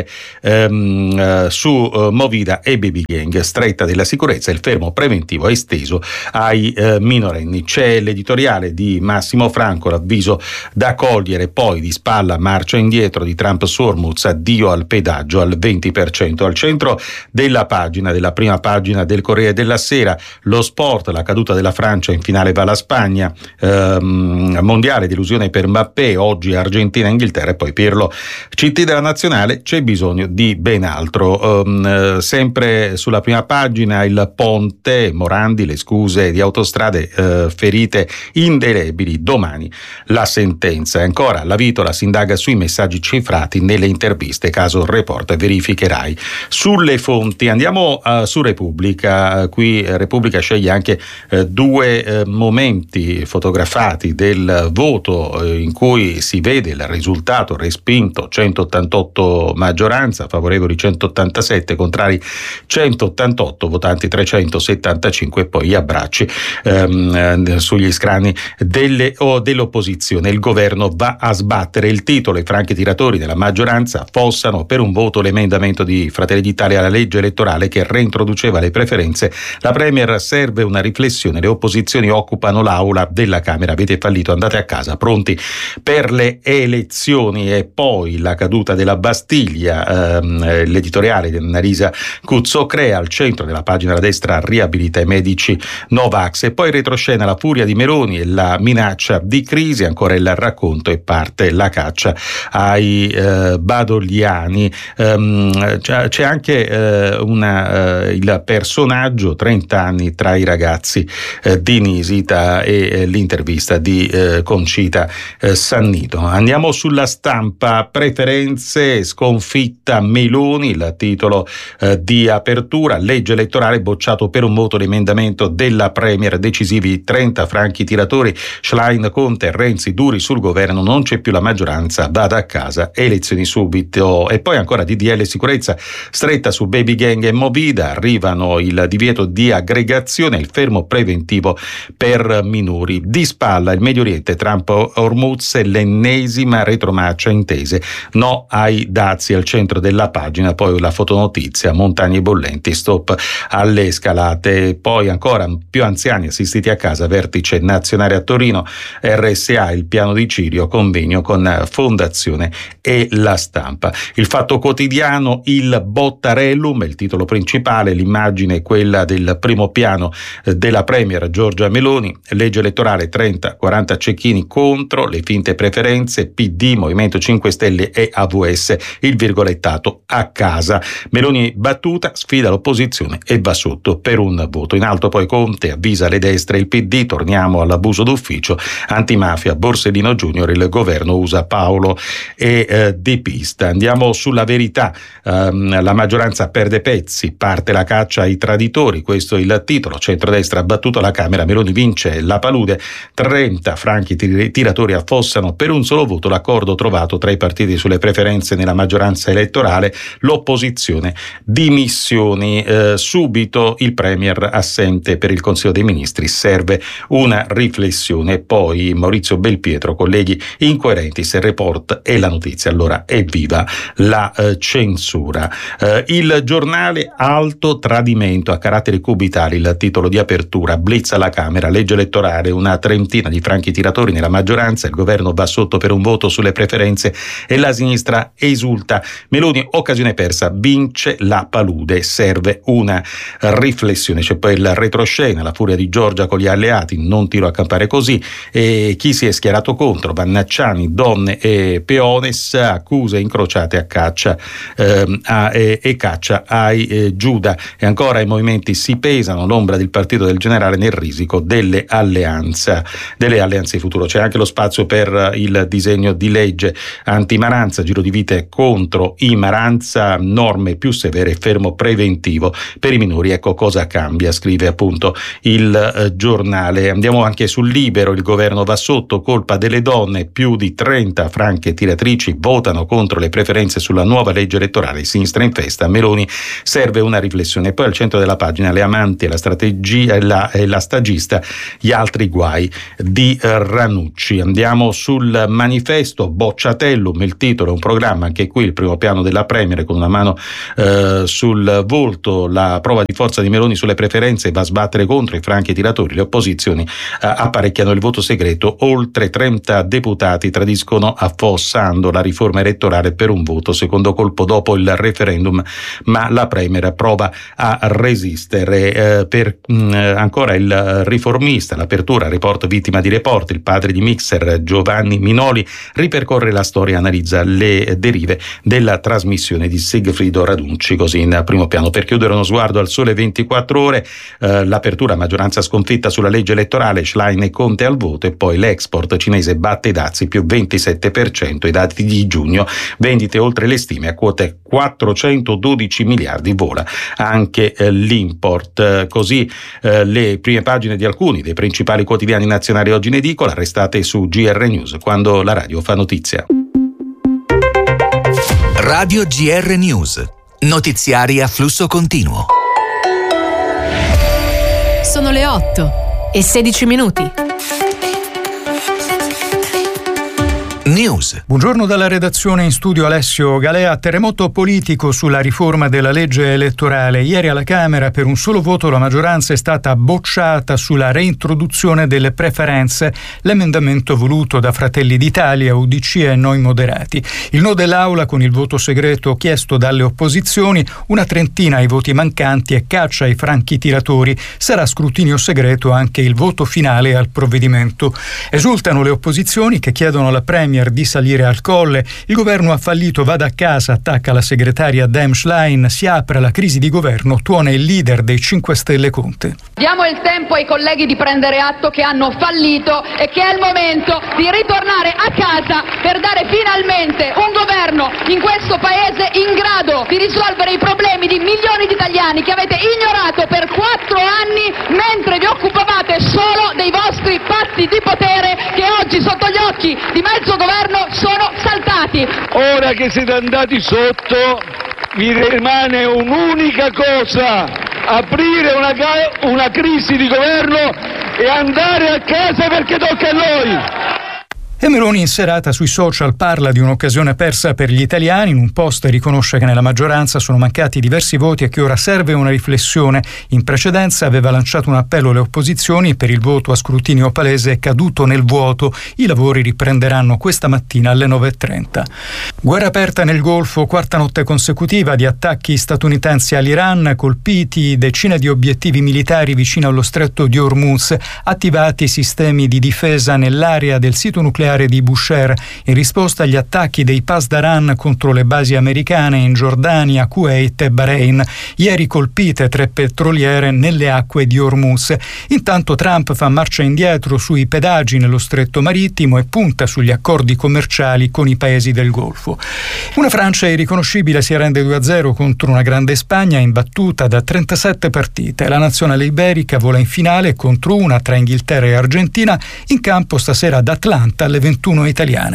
ehm, su uh, Movida e Baby Gang, stretta della sicurezza, il fermo preventivo esteso ai eh, minorenni. C'è l'editoriale di Massimo Franco, l'avviso da cogliere, poi di spalla marcia indietro di Trump su Hormuz, addio al pedaggio al venti per cento. Al centro della pagina, della prima pagina del Corriere della Sera, lo sport, la caduta della Francia, in finale va la Spagna, ehm, mondiale delusione per Mbappé, oggi Argentina e Inghilterra, e poi Pirlo C T della nazionale, c'è bisogno di ben altro. Ehm, sempre sulla prima pagina il ponte, Morandi, le scuse di Autostrade, eh, ferite indelebili, domani la sentenza. E ancora La Vitola, si indaga sui messaggi cifrati nelle interviste, caso Report, verifiche Rai. Sulle fonti andiamo uh, su Repubblica, qui Repubblica sceglie anche uh, due uh, momenti fotografati del voto uh, in cui si vede il risultato: respinto centottantotto, maggioranza, favorevoli centottantasette, contrari centottantotto, votanti trecentosettantacinque, e poi gli abbracci um, sugli scranni delle, o dell'opposizione. Il governo va a sbattere, il titolo: i franchi tiratori della maggioranza fossano per un voto l'emendamento di Fratelli d'Italia alla legge elettorale che reintroduceva le preferenze. La Premier, serve una riflessione, le opposizioni occupano l'aula della Camera, avete fallito, andate a casa, pronti per le elezioni. E poi la caduta della Bastiglia, ehm, l'editoriale di Annalisa Cuzzo, crea al centro della pagina a destra, riabilita i medici Novax. E poi retroscena la furia di Meloni e la minaccia di crisi, ancora il racconto e parte la caccia ai eh, badogliani. Um, c'è anche eh, una, eh, il personaggio, trenta anni tra i ragazzi eh, di Nisita, e eh, l'intervista di eh, Concita eh, Sannito. Andiamo sulla Stampa, preferenze, sconfitta Meloni, il titolo eh, di apertura, legge elettorale bocciato per un voto l'emendamento della Premier, decisivi trenta franchi tiratori, Schlein, Conte, Renzi duri sul governo, non c'è più la maggioranza, vada a casa, elezioni subito. E poi ancora D D L sicurezza, stretta su Baby Gang e Movida, arrivano il divieto di aggregazione, il fermo preventivo per minori. Di spalla il Medio Oriente, Trump Hormuz, l'ennesima retromarcia intese, no ai dazi, al centro della pagina. Poi la fotonotizia, montagne bollenti, stop alle scalate. Poi ancora più anziani assistiti a casa, vertice nazionale a Torino, R S A, il piano di Cirio, convegno con Fondazione e La Stampa. Il Fatto Quotidiano, il Bottarellum, il titolo principale, l'immagine è quella del primo piano della Premier Giorgia Meloni, legge elettorale trenta quaranta cecchini contro le finte preferenze, P D, Movimento cinque Stelle e A V S, il virgolettato a casa. Meloni battuta, sfida l'opposizione e va sotto per un voto. In alto poi Conte avvisa le destre, il P D, torniamo all'abuso d'ufficio, antimafia, Borsellino Junior, il governo usa Paolo e eh, De Pista. Andiamo sulla Verità, um, la maggioranza perde pezzi, parte la caccia ai traditori, questo è il titolo, centrodestra ha battuto la Camera, Meloni vince la palude, trenta franchi tiratori affossano per un solo voto l'accordo trovato tra i partiti sulle preferenze nella maggioranza elettorale, l'opposizione dimissioni, eh, subito il Premier assente per il Consiglio dei Ministri, serve una riflessione. Poi Maurizio Belpietro, colleghi incoerenti, se il report è la notizia allora evviva la eh, censura. Eh, il Giornale, alto tradimento a caratteri cubitali, il titolo di apertura. Blitz alla Camera, legge elettorale, una trentina di franchi tiratori nella maggioranza, il governo va sotto per un voto sulle preferenze e la sinistra esulta. Meloni, occasione persa, vince la palude, serve una riflessione. C'è poi il retroscena, la furia di Giorgia con gli alleati, non tiro a campare così, e chi si è schierato contro, Vannacciani, donne e peones, accuse incrociate a caccia eh, a, e, e caccia ai eh, Giuda. E ancora i movimenti si pesano, l'ombra del partito del generale nel risico delle alleanze delle alleanze futuro. C'è anche lo spazio per il disegno di legge anti-Maranza, giro di vite contro i Maranza, norme più severe, fermo preventivo per i minori. Ecco cosa cambia, scrive appunto il eh, giornale. Andiamo anche sul Libero, il governo va sotto, colpa delle donne, più di trenta franche tiratrici votano contro le preferenze sulla nuova legge elettorale, sinistra in festa, Meloni serve una riflessione. Poi al centro della pagina le amanti e la strategia e la, e la stagista, gli altri guai di eh, Ranucci. Andiamo sul Manifesto, Bocciatellum, il titolo, un programma, anche qui il primo piano della Premier con una mano eh, sul volto, la prova di forza di Meloni sulle preferenze, va a sbattere contro i franchi tiratori, le opposizioni eh, apparecchiano il voto segreto, oltre trenta deputati tradiscono affossando la riforma elettorale per un voto, secondo colpo dopo il referendum, ma la Premier prova a resistere. Eh, per mh, ancora il riformista, l'apertura, report vittima di report, il padre di Mixer Giovanni Minoli ripercorre la storia, analizza le derive della trasmissione di Sigfrido Ranucci, così in primo piano. Per chiudere uno sguardo al Sole ventiquattro ore, eh, l'apertura, maggioranza sconfitta sulla legge elettorale, Schlein e Conte al voto, e poi l'export cinese batte i dazi più ventisette per cento, i dati di giugno, vendite oltre le stime a quote quattrocentododici miliardi, vola anche eh, l'import. Eh, così eh, le prime pagine di alcuni dei principali quotidiani nazionali oggi in edicola, restate su G R News, quando la radio fa notizia. Radio G R News, notiziari a flusso continuo. Sono le otto e sedici minuti. News. Buongiorno dalla redazione, in studio Alessio Galea. Terremoto politico sulla riforma della legge elettorale. Ieri alla Camera per un solo voto la maggioranza è stata bocciata sulla reintroduzione delle preferenze, l'emendamento voluto da Fratelli d'Italia, U D C e Noi Moderati. Il no dell'Aula con il voto segreto chiesto dalle opposizioni, una trentina ai voti mancanti e caccia ai franchi tiratori. Sarà scrutinio segreto anche il voto finale al provvedimento. Esultano le opposizioni che chiedono alla Premier di salire al colle. Il governo ha fallito, vada a casa, attacca la segretaria Dem Schlein, si apre la crisi di governo, tuona il leader dei cinque Stelle Conte. Diamo il tempo ai colleghi di prendere atto che hanno fallito e che è il momento di ritornare a casa per dare finalmente un governo in questo paese in grado di risolvere i problemi di milioni di italiani che avete ignorato per quattro anni mentre vi occupavate solo dei vostri patti di potere che oggi sotto gli occhi di mezzo governo sono saltati. Ora che siete andati sotto, vi rimane un'unica cosa: aprire una, una crisi di governo e andare a casa perché tocca a noi. E Meloni in serata sui social parla di un'occasione persa per gli italiani. In un post riconosce che nella maggioranza sono mancati diversi voti e che ora serve una riflessione. In precedenza aveva lanciato un appello alle opposizioni per il voto a scrutinio palese caduto nel vuoto. I lavori riprenderanno questa mattina alle nove e trenta. Guerra aperta nel Golfo, quarta notte consecutiva di attacchi statunitensi all'Iran, colpiti decine di obiettivi militari vicino allo stretto di Hormuz, attivati sistemi di difesa nell'area del sito nucleare di Bushehr in risposta agli attacchi dei Pasdaran contro le basi americane in Giordania, Kuwait e Bahrain. Ieri colpite tre petroliere nelle acque di Hormuz. Intanto Trump fa marcia indietro sui pedaggi nello stretto marittimo e punta sugli accordi commerciali con i paesi del Golfo. Una Francia irriconoscibile si arrende due a zero contro una grande Spagna imbattuta da trentasette partite. La nazionale iberica vola in finale contro una tra Inghilterra e Argentina, in campo stasera ad Atlanta alle ventuno italiane.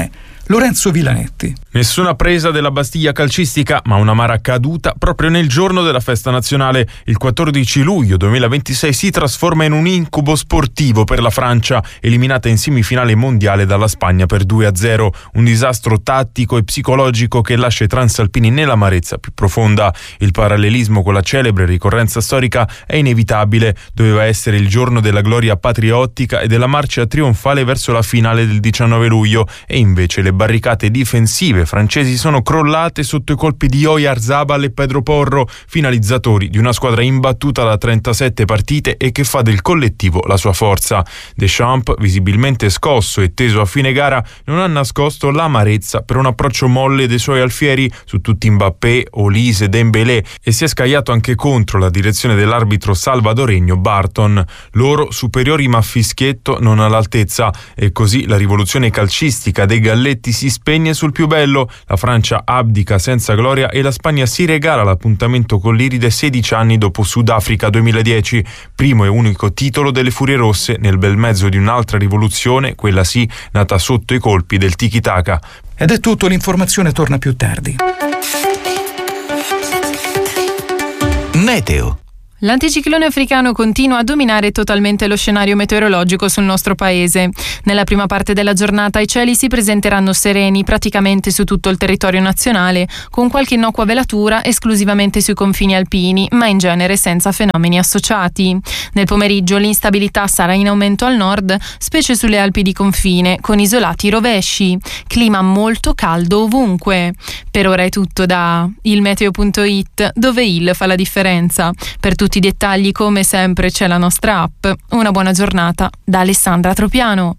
Lorenzo Villanetti. Nessuna presa della Bastiglia calcistica, ma un'amara caduta proprio nel giorno della festa nazionale. Il quattordici luglio duemilaventisei si trasforma in un incubo sportivo per la Francia, eliminata in semifinale mondiale dalla Spagna per due a zero. Un disastro tattico e psicologico che lascia i transalpini nell'amarezza più profonda. Il parallelismo con la celebre ricorrenza storica è inevitabile. Doveva essere il giorno della gloria patriottica e della marcia trionfale verso la finale del diciannove luglio, e invece le barricate difensive francesi sono crollate sotto i colpi di Oyarzabal e Pedro Porro, finalizzatori di una squadra imbattuta da trentasette partite e che fa del collettivo la sua forza. Deschamps, visibilmente scosso e teso a fine gara, non ha nascosto l'amarezza per un approccio molle dei suoi alfieri su tutti Mbappé, Olise, Dembélé, e si è scagliato anche contro la direzione dell'arbitro salvadoregno Barton. Loro superiori ma fischietto non all'altezza, e così la rivoluzione calcistica dei galletti si spegne sul più bello. La Francia abdica senza gloria e la Spagna si regala l'appuntamento con l'Iride sedici anni dopo Sudafrica duemiladieci, primo e unico titolo delle Furie Rosse nel bel mezzo di un'altra rivoluzione, quella sì, nata sotto i colpi del tiki-taka. Ed è tutto, l'informazione torna più tardi. Meteo. L'anticiclone africano continua a dominare totalmente lo scenario meteorologico sul nostro paese. Nella prima parte della giornata i cieli si presenteranno sereni praticamente su tutto il territorio nazionale, con qualche innocua velatura esclusivamente sui confini alpini, ma in genere senza fenomeni associati. Nel pomeriggio l'instabilità sarà in aumento al nord, specie sulle Alpi di confine, con isolati rovesci. Clima molto caldo ovunque. Per ora è tutto da il meteo punto it, dove il fa la differenza. Per tutti i dettagli, come sempre, c'è la nostra app. Una buona giornata da Alessandra Tropiano.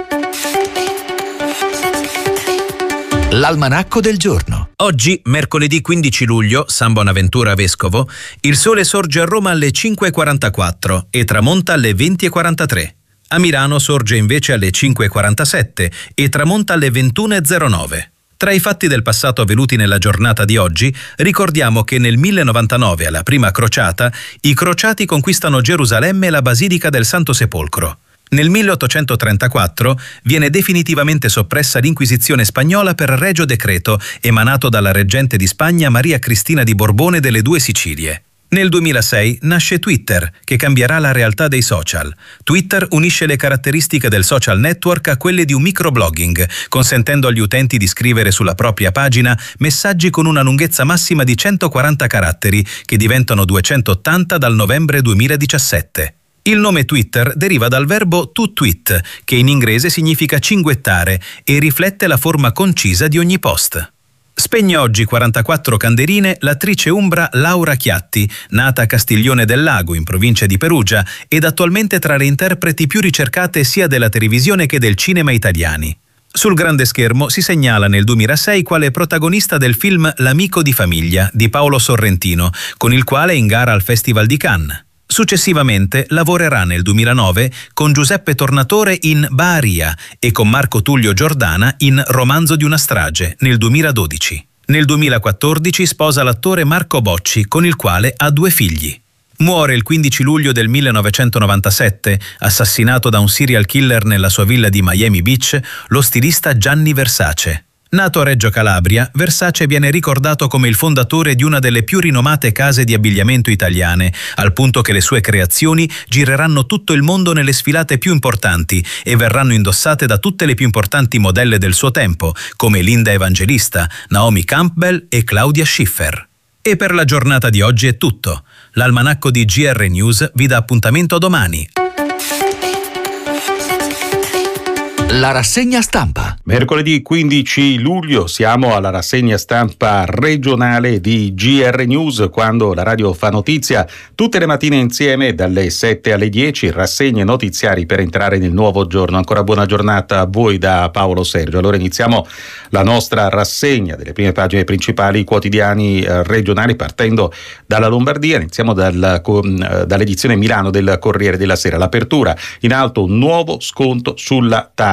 L'almanacco del giorno. Oggi, mercoledì quindici luglio, San Bonaventura Vescovo, il sole sorge a Roma alle cinque e quarantaquattro e tramonta alle venti e quarantatré. A Milano sorge invece alle cinque e quarantasette e tramonta alle ventuno e zero nove. Tra i fatti del passato avvenuti nella giornata di oggi, ricordiamo che nel millenovantanove, alla prima crociata, i crociati conquistano Gerusalemme e la Basilica del Santo Sepolcro. Nel milleottocentotrentaquattro viene definitivamente soppressa l'Inquisizione spagnola per regio decreto emanato dalla reggente di Spagna Maria Cristina di Borbone delle Due Sicilie. Nel duemilasei nasce Twitter, che cambierà la realtà dei social. Twitter unisce le caratteristiche del social network a quelle di un microblogging, consentendo agli utenti di scrivere sulla propria pagina messaggi con una lunghezza massima di centoquaranta caratteri, che diventano duecentottanta dal novembre duemiladiciassette. Il nome Twitter deriva dal verbo to tweet, che in inglese significa cinguettare e riflette la forma concisa di ogni post. Spegne oggi quarantaquattro candeline l'attrice umbra Laura Chiatti, nata a Castiglione del Lago, in provincia di Perugia, ed attualmente tra le interpreti più ricercate sia della televisione che del cinema italiani. Sul grande schermo si segnala nel duemilasei quale protagonista del film L'amico di famiglia di Paolo Sorrentino, con il quale è in gara al Festival di Cannes. Successivamente lavorerà nel duemilanove con Giuseppe Tornatore in Baharia e con Marco Tullio Giordana in Romanzo di una strage nel duemiladodici. Nel duemilaquattordici sposa l'attore Marco Bocci, con il quale ha due figli. Muore il quindici luglio del millenovecentonovantasette, assassinato da un serial killer nella sua villa di Miami Beach, lo stilista Gianni Versace. Nato a Reggio Calabria, Versace viene ricordato come il fondatore di una delle più rinomate case di abbigliamento italiane, al punto che le sue creazioni gireranno tutto il mondo nelle sfilate più importanti e verranno indossate da tutte le più importanti modelle del suo tempo, come Linda Evangelista, Naomi Campbell e Claudia Schiffer. E per la giornata di oggi è tutto. L'almanacco di G R News vi dà appuntamento a domani. La rassegna stampa. Mercoledì quindici luglio siamo alla rassegna stampa regionale di G R News, quando la radio fa notizia tutte le mattine insieme dalle sette alle dieci, rassegne notiziari per entrare nel nuovo giorno. Ancora buona giornata a voi da Paolo Sergio. Allora iniziamo la nostra rassegna delle prime pagine principali quotidiani eh, regionali, partendo dalla Lombardia. Iniziamo dal, con, dall'edizione Milano del Corriere della Sera. L'apertura, in alto un nuovo sconto sulla T A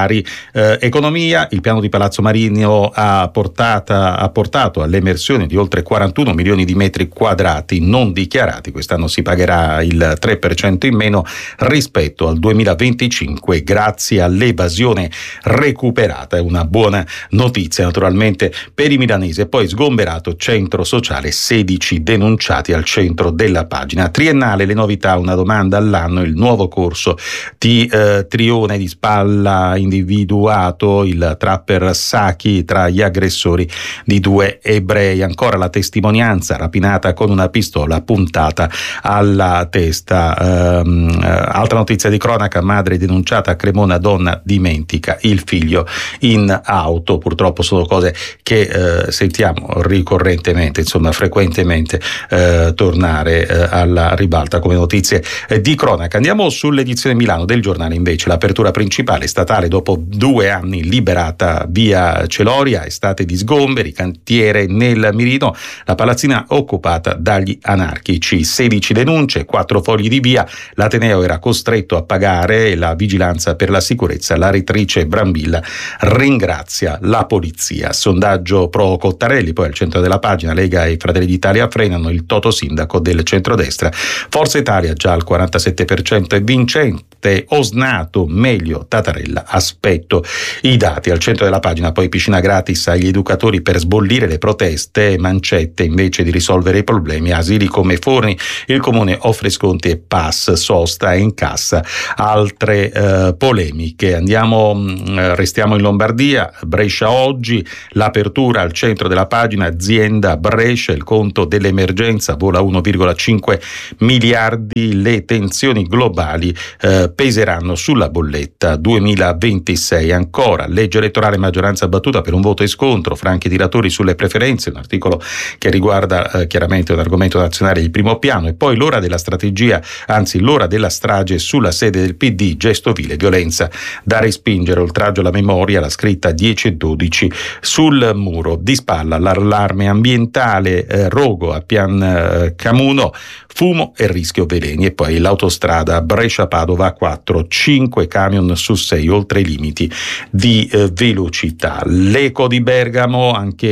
Bari. Eh, economia, il piano di Palazzo Marino ha, portata, ha portato all'emersione di oltre quarantuno milioni di metri quadrati non dichiarati. Quest'anno si pagherà il tre per cento in meno rispetto al duemilaventicinque grazie all'evasione recuperata. È una buona notizia naturalmente per i milanesi. E poi sgomberato centro sociale, sedici denunciati al centro della pagina. Triennale, le novità, una domanda all'anno, il nuovo corso di eh, Trione di Spalla individuato il trapper Saki tra gli aggressori di due ebrei. Ancora la testimonianza, rapinata con una pistola puntata alla testa. Ehm, altra notizia di cronaca, madre denunciata a Cremona, donna dimentica il figlio in auto. Purtroppo sono cose che eh, sentiamo ricorrentemente, insomma frequentemente eh, tornare eh, alla ribalta come notizie eh, di cronaca. Andiamo sull'edizione Milano del giornale invece. L'apertura principale statale dopo due anni, liberata via Celoria, estate di sgomberi, cantiere nel mirino, la palazzina occupata dagli anarchici, sedici denunce, quattro fogli di via, l'Ateneo era costretto a pagare, la vigilanza per la sicurezza, la rettrice Brambilla ringrazia la polizia. Sondaggio pro Cottarelli, poi al centro della pagina, Lega e Fratelli d'Italia frenano il toto sindaco del centrodestra, Forza Italia già al quarantasette per cento è vincente, Osnato meglio Tattarella, aspetto i dati. Al centro della pagina poi piscina gratis agli educatori per sbollire le proteste, mancette invece di risolvere i problemi, asili come Forni, il comune offre sconti e pass, sosta e incassa altre eh, polemiche. Andiamo, mh, restiamo in Lombardia, Brescia oggi, l'apertura al centro della pagina, azienda Brescia, il conto dell'emergenza vola uno virgola cinque miliardi, le tensioni globali eh, peseranno sulla bolletta duemilaventisei. Ancora, legge elettorale, maggioranza battuta per un voto e scontro, franchi tiratori sulle preferenze, un articolo che riguarda eh, chiaramente un argomento nazionale di primo piano. E poi l'ora della strategia, anzi l'ora della strage sulla sede del P D, gesto vile, violenza da respingere, oltraggio alla memoria, la scritta dieci e dodici sul muro. Di spalla l'allarme ambientale, eh, rogo a Pian eh, Camuno, fumo e rischio veleni. E poi l'autostrada Brescia-Padova quattro, cinque camion su sei oltre i limiti di eh, velocità. L'Eco di Bergamo,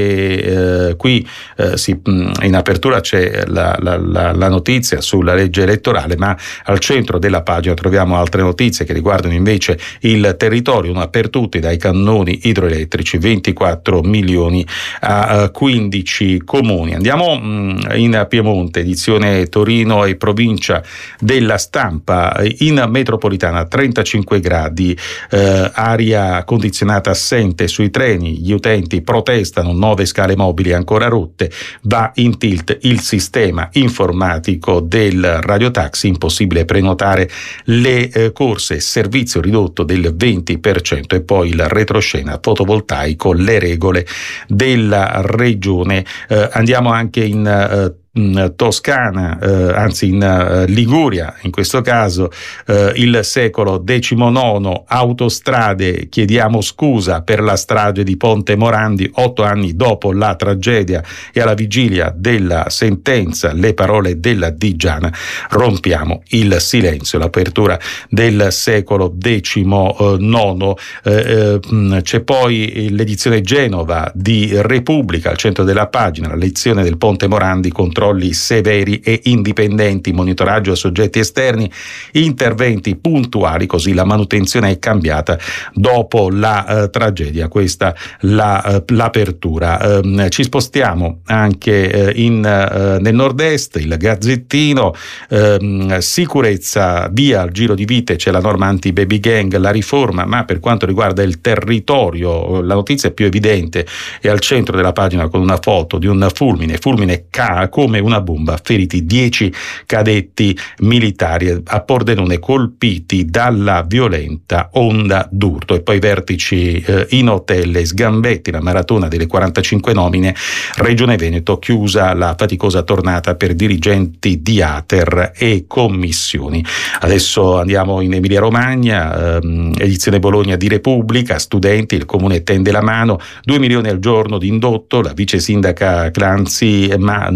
anche eh, qui eh, si, in apertura c'è la, la, la, la notizia sulla legge elettorale, ma al centro della pagina troviamo altre notizie che riguardano invece il territorio, una per tutti, dai cannoni idroelettrici, ventiquattro milioni a quindici comuni. Andiamo mh, in Piemonte, edizione Torino e provincia della Stampa, in metropolitana trentacinque gradi, eh, aria condizionata assente sui treni, gli utenti protestano, nove scale mobili ancora rotte, va in tilt il sistema informatico del radiotaxi, impossibile prenotare le eh, corse, servizio ridotto del venti per cento. E poi il retroscena fotovoltaico, le regole della regione. Eh, andiamo anche in eh, in Toscana, eh, anzi in uh, Liguria, in questo caso eh, il secolo diciannove, autostrade, chiediamo scusa per la strage di Ponte Morandi, otto anni dopo la tragedia e alla vigilia della sentenza, le parole della Digiana, rompiamo il silenzio. L'apertura del secolo diciannove, eh, eh, c'è poi l'edizione Genova di Repubblica, al centro della pagina, la lezione del Ponte Morandi, controlli severi e indipendenti, monitoraggio a soggetti esterni, interventi puntuali, così la manutenzione è cambiata dopo la eh, tragedia. Questa la, eh, l'apertura. Eh, ci spostiamo anche eh, in, eh, nel nord-est, il Gazzettino, eh, sicurezza via al giro di vite, c'è la norma anti-baby gang, la riforma, ma per quanto riguarda il territorio la notizia più evidente è al centro della pagina con una foto di un fulmine, fulmine ca come una bomba, feriti dieci cadetti militari a Pordenone colpiti dalla violenta onda d'urto. E poi vertici eh, in hotel e sgambetti, la maratona delle quarantacinque nomine, Regione Veneto chiusa la faticosa tornata per dirigenti di Ater e commissioni. Adesso andiamo in Emilia Romagna, ehm, edizione Bologna di Repubblica, studenti, il comune tende la mano, due milioni al giorno di indotto, la vice sindaca Clanzi, ma noi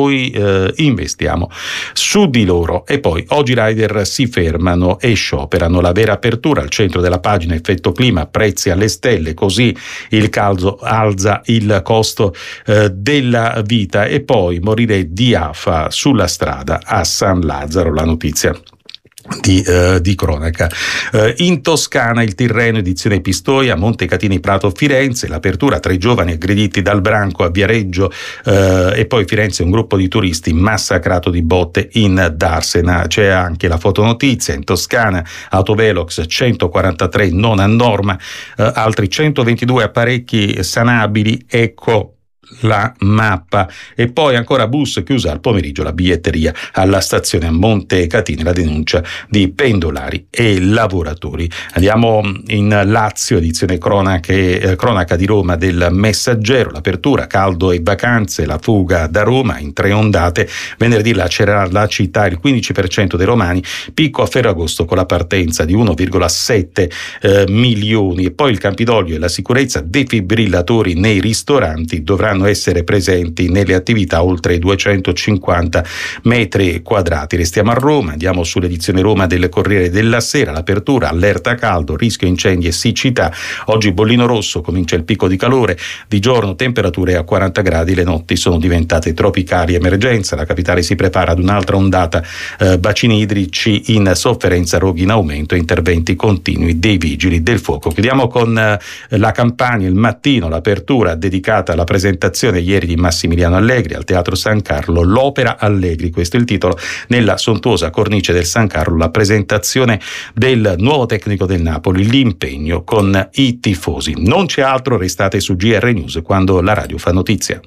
noi eh, investiamo su di loro. E poi oggi i rider si fermano e scioperano. La vera apertura al centro della pagina, effetto clima, prezzi alle stelle, così il caldo alza il costo eh, della vita. E poi morire di afa sulla strada a San Lazzaro, la notizia Di, uh, di cronaca. Uh, in Toscana il Tirreno, edizione Pistoia, Montecatini, Prato, Firenze, l'apertura, tre giovani aggrediti dal branco a Viareggio, uh, e poi Firenze, un gruppo di turisti massacrato di botte in Darsena. C'è anche la fotonotizia. In Toscana autovelox centoquarantatré non a norma, uh, altri centoventidue apparecchi sanabili, ecco la mappa. E poi ancora bus chiusa al pomeriggio la biglietteria alla stazione a Montecatini, la denuncia di pendolari e lavoratori. Andiamo in Lazio, edizione cronache, eh, cronaca di Roma del Messaggero, l'apertura, caldo e vacanze, la fuga da Roma in tre ondate, venerdì lacererà la città il quindici per cento dei romani, picco a Ferragosto con la partenza di uno virgola sette eh, milioni. E poi il Campidoglio e la sicurezza, defibrillatori nei ristoranti dovranno essere presenti nelle attività oltre i duecentocinquanta metri quadrati. Restiamo a Roma, andiamo sull'edizione Roma del Corriere della Sera, l'apertura, allerta caldo, rischio incendi e siccità. Oggi bollino rosso, comincia il picco di calore, di giorno temperature a quaranta gradi, le notti sono diventate tropicali, emergenza, la capitale si prepara ad un'altra ondata, eh, bacini idrici in sofferenza, roghi in aumento, interventi continui dei vigili del fuoco. Chiudiamo con eh, la Campania, il Mattino, l'apertura dedicata alla presentazione ieri di Massimiliano Allegri al Teatro San Carlo, l'opera Allegri, questo è il titolo. Nella sontuosa cornice del San Carlo la presentazione del nuovo tecnico del Napoli, l'impegno con i tifosi. Non c'è altro, restate su G R News quando la radio fa notizia.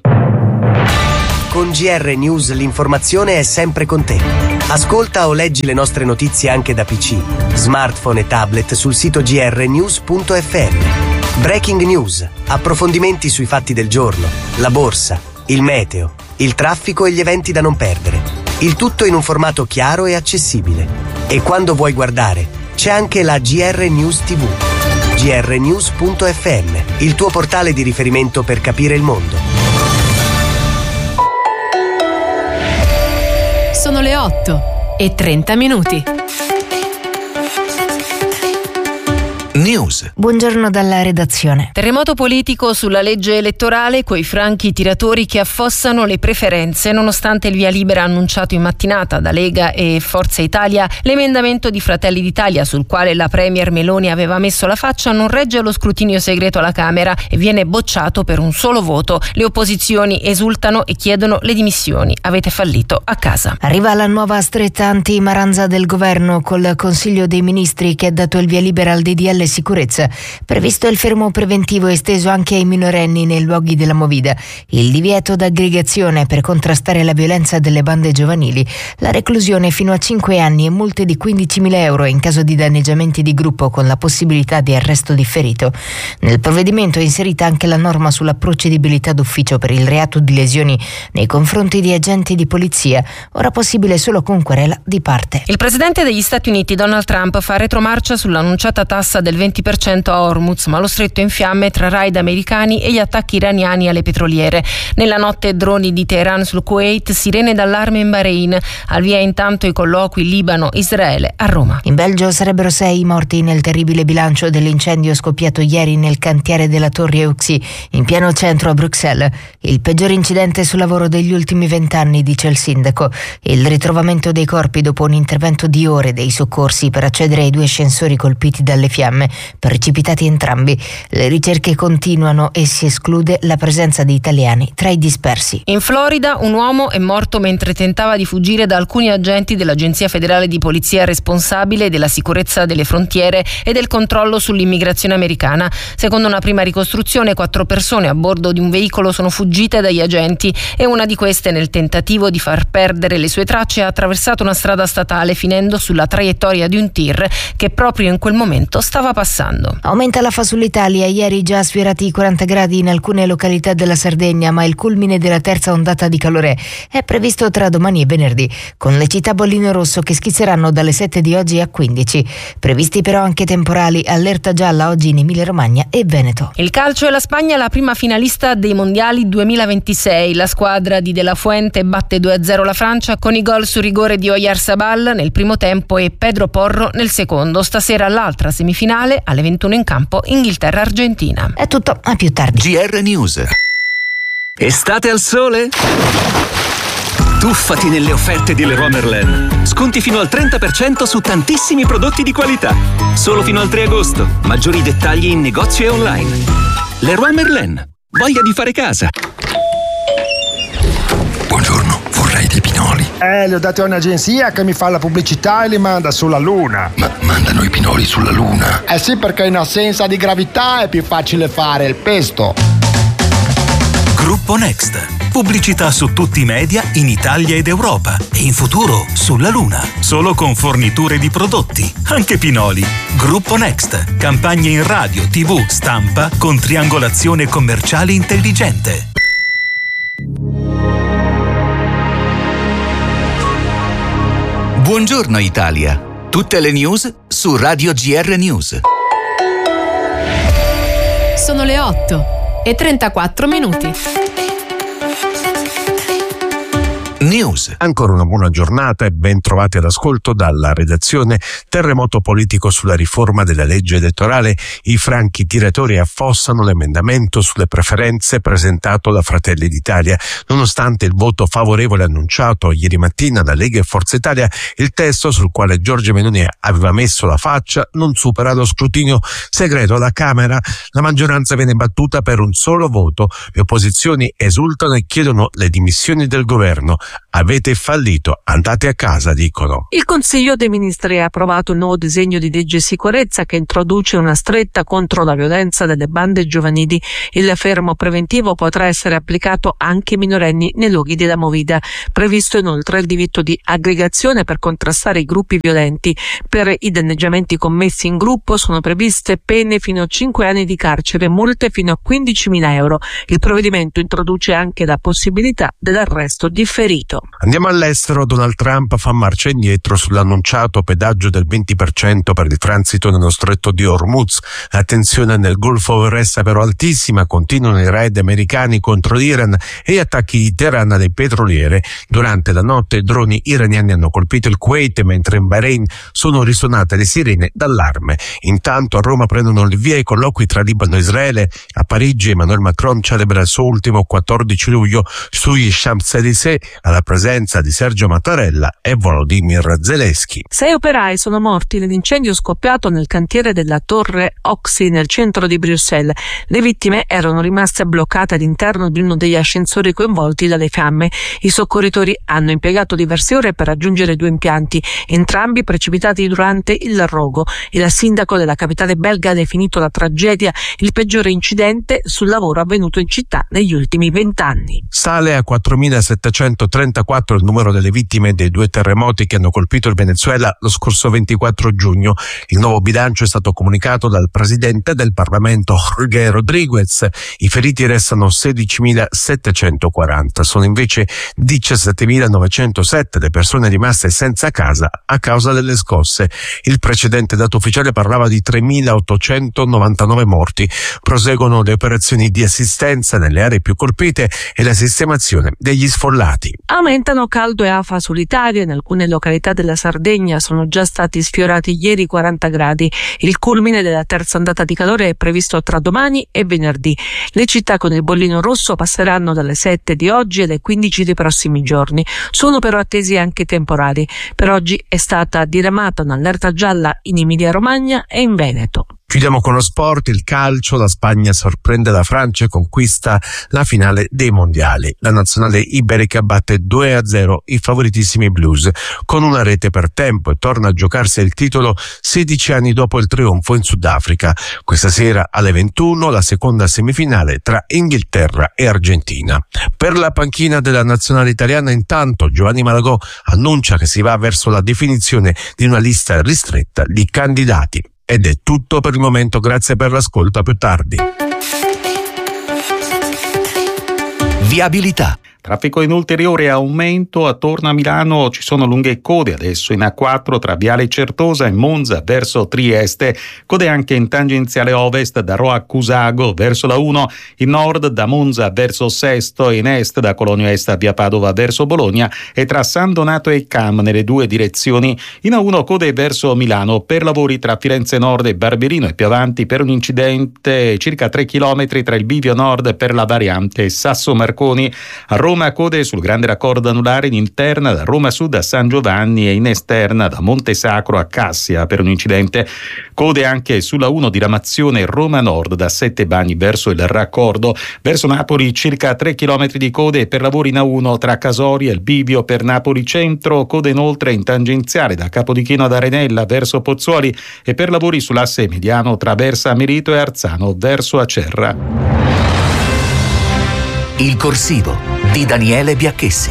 Con G R News l'informazione è sempre con te. Ascolta o leggi le nostre notizie anche da P C, smartphone e tablet sul sito g r news punto f m. Breaking News, approfondimenti sui fatti del giorno, la borsa, il meteo, il traffico e gli eventi da non perdere. Il tutto in un formato chiaro e accessibile. E quando vuoi guardare, c'è anche la G R News T V. g r news punto f m, il tuo portale di riferimento per capire il mondo. Sono le otto e trenta minuti. News. Buongiorno dalla redazione. Terremoto politico sulla legge elettorale, coi franchi tiratori che affossano le preferenze. Nonostante il via libera annunciato in mattinata da Lega e Forza Italia, l'emendamento di Fratelli d'Italia sul quale la premier Meloni aveva messo la faccia non regge allo scrutinio segreto alla Camera e viene bocciato per un solo voto. Le opposizioni esultano e chiedono le dimissioni. Avete fallito a casa. Arriva la nuova stretta anti-Maranza del governo col Consiglio dei Ministri che ha dato il via libera al D D L sicurezza. Previsto il fermo preventivo esteso anche ai minorenni nei luoghi della movida, il divieto d'aggregazione per contrastare la violenza delle bande giovanili, la reclusione fino a cinque anni e multe di quindicimila euro in caso di danneggiamenti di gruppo con la possibilità di arresto differito. Nel provvedimento è inserita anche la norma sulla procedibilità d'ufficio per il reato di lesioni nei confronti di agenti di polizia, ora possibile solo con querela di parte. Il presidente degli Stati Uniti Donald Trump fa retromarcia sull'annunciata tassa del venti per cento a Hormuz, ma lo stretto è in fiamme tra raid americani e gli attacchi iraniani alle petroliere. Nella notte droni di Teheran sul Kuwait, sirene d'allarme in Bahrain, al via intanto i colloqui Libano-Israele a Roma. In Belgio sarebbero sei i morti nel terribile bilancio dell'incendio scoppiato ieri nel cantiere della Torre Euxi, in pieno centro a Bruxelles. Il peggior incidente sul lavoro degli ultimi vent'anni, dice il sindaco. Il ritrovamento dei corpi dopo un intervento di ore dei soccorsi per accedere ai due ascensori colpiti dalle fiamme, precipitati entrambi. Le ricerche continuano e si esclude la presenza di italiani tra i dispersi. In Florida un uomo è morto mentre tentava di fuggire da alcuni agenti dell'Agenzia Federale di Polizia responsabile della sicurezza delle frontiere e del controllo sull'immigrazione americana. Secondo una prima ricostruzione, quattro persone a bordo di un veicolo sono fuggite dagli agenti e una di queste, nel tentativo di far perdere le sue tracce, ha attraversato una strada statale finendo sulla traiettoria di un tir che proprio in quel momento stava stava passando. Aumenta l'afa sull'Italia, ieri già sfiorati i quaranta gradi in alcune località della Sardegna, ma il culmine della terza ondata di calore è previsto tra domani e venerdì, con le città bollino rosso che schizzeranno dalle sette di oggi a quindici. Previsti però anche temporali, allerta gialla oggi in Emilia-Romagna e Veneto. Il calcio e la Spagna la prima finalista dei mondiali duemilaventisei. La squadra di De La Fuente batte due a zero la Francia con i gol su rigore di Oyarzabal nel primo tempo e Pedro Porro nel secondo. Stasera l'altra semifinale alle ventuno in campo Inghilterra-Argentina. È tutto, a più tardi. G R News. Estate al sole? Tuffati nelle offerte di Leroy Merlin. Sconti fino al trenta per cento su tantissimi prodotti di qualità. Solo fino al tre agosto. Maggiori dettagli in negozio e online. Leroy Merlin. Voglia di fare casa. Buongiorno, vorrei dei pinoli. Eh, li ho dati a un'agenzia che mi fa la pubblicità e li manda sulla Luna. Ma mandano i pinoli sulla Luna? Eh sì, perché in assenza di gravità è più facile fare il pesto. Gruppo Next. Pubblicità su tutti i media in Italia ed Europa e in futuro sulla Luna. Solo con forniture di prodotti, anche pinoli. Gruppo Next. Campagne in radio, tivù, stampa con triangolazione commerciale intelligente. Buongiorno Italia. Tutte le news su Radio G R News. Sono le otto e trentaquattro minuti. News. Ancora una buona giornata e ben trovati all'ascolto dalla redazione. Terremoto politico sulla riforma della legge elettorale. I franchi tiratori affossano l'emendamento sulle preferenze presentato da Fratelli d'Italia. Nonostante il voto favorevole annunciato ieri mattina da Lega e Forza Italia, il testo sul quale Giorgia Meloni aveva messo la faccia non supera lo scrutinio segreto alla Camera. La maggioranza viene battuta per un solo voto. Le opposizioni esultano e chiedono le dimissioni del governo. Avete fallito, andate a casa, dicono. Il Consiglio dei Ministri ha approvato un nuovo disegno di legge sicurezza che introduce una stretta contro la violenza delle bande giovanili. Il fermo preventivo potrà essere applicato anche ai minorenni nei luoghi della movida. Previsto inoltre il diritto di aggregazione per contrastare i gruppi violenti. Per i danneggiamenti commessi in gruppo sono previste pene fino a cinque anni di carcere e multe fino a quindicimila euro. Il provvedimento introduce anche la possibilità dell'arresto differito. Andiamo all'estero. Donald Trump fa marcia indietro sull'annunciato pedaggio del venti per cento per il transito nello stretto di Hormuz. La tensione nel Golfo resta però altissima, continuano i raid americani contro l'Iran e gli attacchi di Teheran alle petroliere. Durante la notte droni iraniani hanno colpito il Kuwait, mentre in Bahrain sono risuonate le sirene d'allarme. Intanto a Roma prendono il via i colloqui tra Libano e Israele. A Parigi Emmanuel Macron celebra il suo ultimo quattordici luglio sugli Champs-Élysées alla presenza di Sergio Mattarella e Volodymyr Zelensky. Sei operai sono morti nell'incendio scoppiato nel cantiere della Torre Oxy nel centro di Bruxelles. Le vittime erano rimaste bloccate all'interno di uno degli ascensori coinvolti dalle fiamme. I soccorritori hanno impiegato diverse ore per raggiungere due impianti, entrambi precipitati durante il rogo. Il sindaco della capitale belga ha definito la tragedia il peggiore incidente sul lavoro avvenuto in città negli ultimi vent'anni. Sale a quattromilasettecentotrentaquattro il numero delle vittime dei due terremoti che hanno colpito il Venezuela lo scorso ventiquattro giugno. Il nuovo bilancio è stato comunicato dal presidente del Parlamento Jorge Rodríguez. I feriti restano sedicimilasettecentoquaranta. Sono invece diciassettemilanovecentosette le persone rimaste senza casa a causa delle scosse. Il precedente dato ufficiale parlava di tremilaottocentonovantanove morti. Proseguono le operazioni di assistenza nelle aree più colpite e la sistemazione degli sfollati. Aumentano caldo e afa sull'Italia. In alcune località della Sardegna sono già stati sfiorati ieri quaranta gradi. Il culmine della terza ondata di calore è previsto tra domani e venerdì. Le città con il bollino rosso passeranno dalle sette di oggi alle quindici dei prossimi giorni. Sono però attesi anche temporali. Per oggi è stata diramata un'allerta gialla in Emilia-Romagna e in Veneto. Chiudiamo con lo sport, il calcio. La Spagna sorprende la Francia e conquista la finale dei mondiali. La nazionale iberica batte due a zero i favoritissimi blues con una rete per tempo e torna a giocarsi il titolo sedici anni dopo il trionfo in Sudafrica. Questa sera alle ventuno la seconda semifinale tra Inghilterra e Argentina. Per la panchina della nazionale italiana intanto Giovanni Malagò annuncia che si va verso la definizione di una lista ristretta di candidati. Ed è tutto per il momento, grazie per l'ascolto, a più tardi. Viabilità. Traffico in ulteriore aumento attorno a Milano, ci sono lunghe code adesso in A quattro tra Viale Certosa e Monza verso Trieste, code anche in tangenziale ovest da Rho a Cusago verso la uno, in nord da Monza verso Sesto e in est da Colonio Est a Via Padova verso Bologna e tra San Donato e Cam nelle due direzioni. In A uno code verso Milano per lavori tra Firenze Nord e Barberino e più avanti per un incidente circa tre chilometri tra il bivio nord per la variante Sasso Marconi. A Roma Roma code sul grande raccordo anulare in interna da Roma Sud a San Giovanni e in esterna da Monte Sacro a Cassia per un incidente. Code anche sulla uno diramazione Roma Nord da Sette Bagni verso il raccordo. Verso Napoli circa tre chilometri di code per lavori in A uno tra Casori e il bivio per Napoli Centro. Code inoltre in tangenziale da Capodichino ad Arenella verso Pozzuoli e per lavori sull'asse mediano tra Versa Merito e Arzano verso Acerra. Il corsivo di Daniele Biacchessi.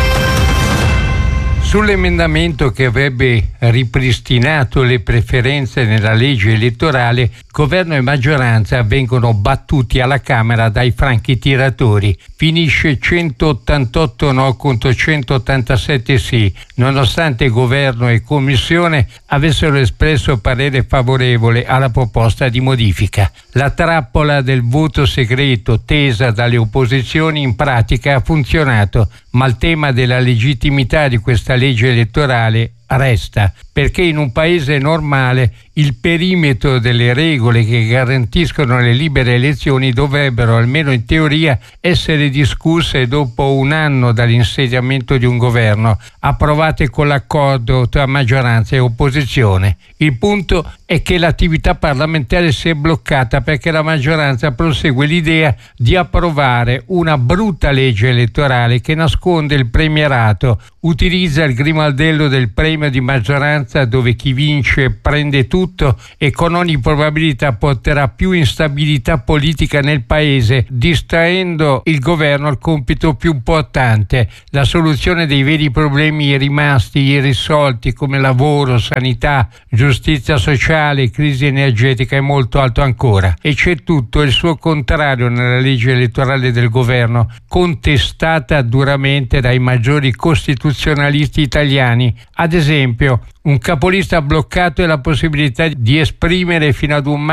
Sull'emendamento che avrebbe ripristinato le preferenze nella legge elettorale, governo e maggioranza vengono battuti alla Camera dai franchi tiratori. Finisce centottantotto no contro centottantasette sì, nonostante governo e commissione avessero espresso parere favorevole alla proposta di modifica. La trappola del voto segreto tesa dalle opposizioni in pratica ha funzionato, ma il tema della legittimità di questa legge elettorale resta, perché in un paese normale il perimetro delle regole che garantiscono le libere elezioni dovrebbero, almeno in teoria, essere discusse dopo un anno dall'insediamento di un governo, approvate con l'accordo tra maggioranza e opposizione. Il punto è che l'attività parlamentare si è bloccata perché la maggioranza prosegue l'idea di approvare una brutta legge elettorale che nasconde il premierato, utilizza il grimaldello del premio di maggioranza dove chi vince prende tutto e con ogni probabilità porterà più instabilità politica nel paese, distraendo il governo al compito più importante, la soluzione dei veri problemi rimasti irrisolti come lavoro, sanità, giustizia sociale, crisi energetica e molto altro ancora. E c'è tutto il suo contrario nella legge elettorale del governo, contestata duramente dai maggiori costituzionalisti italiani. Ad esempio, un capolista bloccato è la possibilità di esprimere fino ad un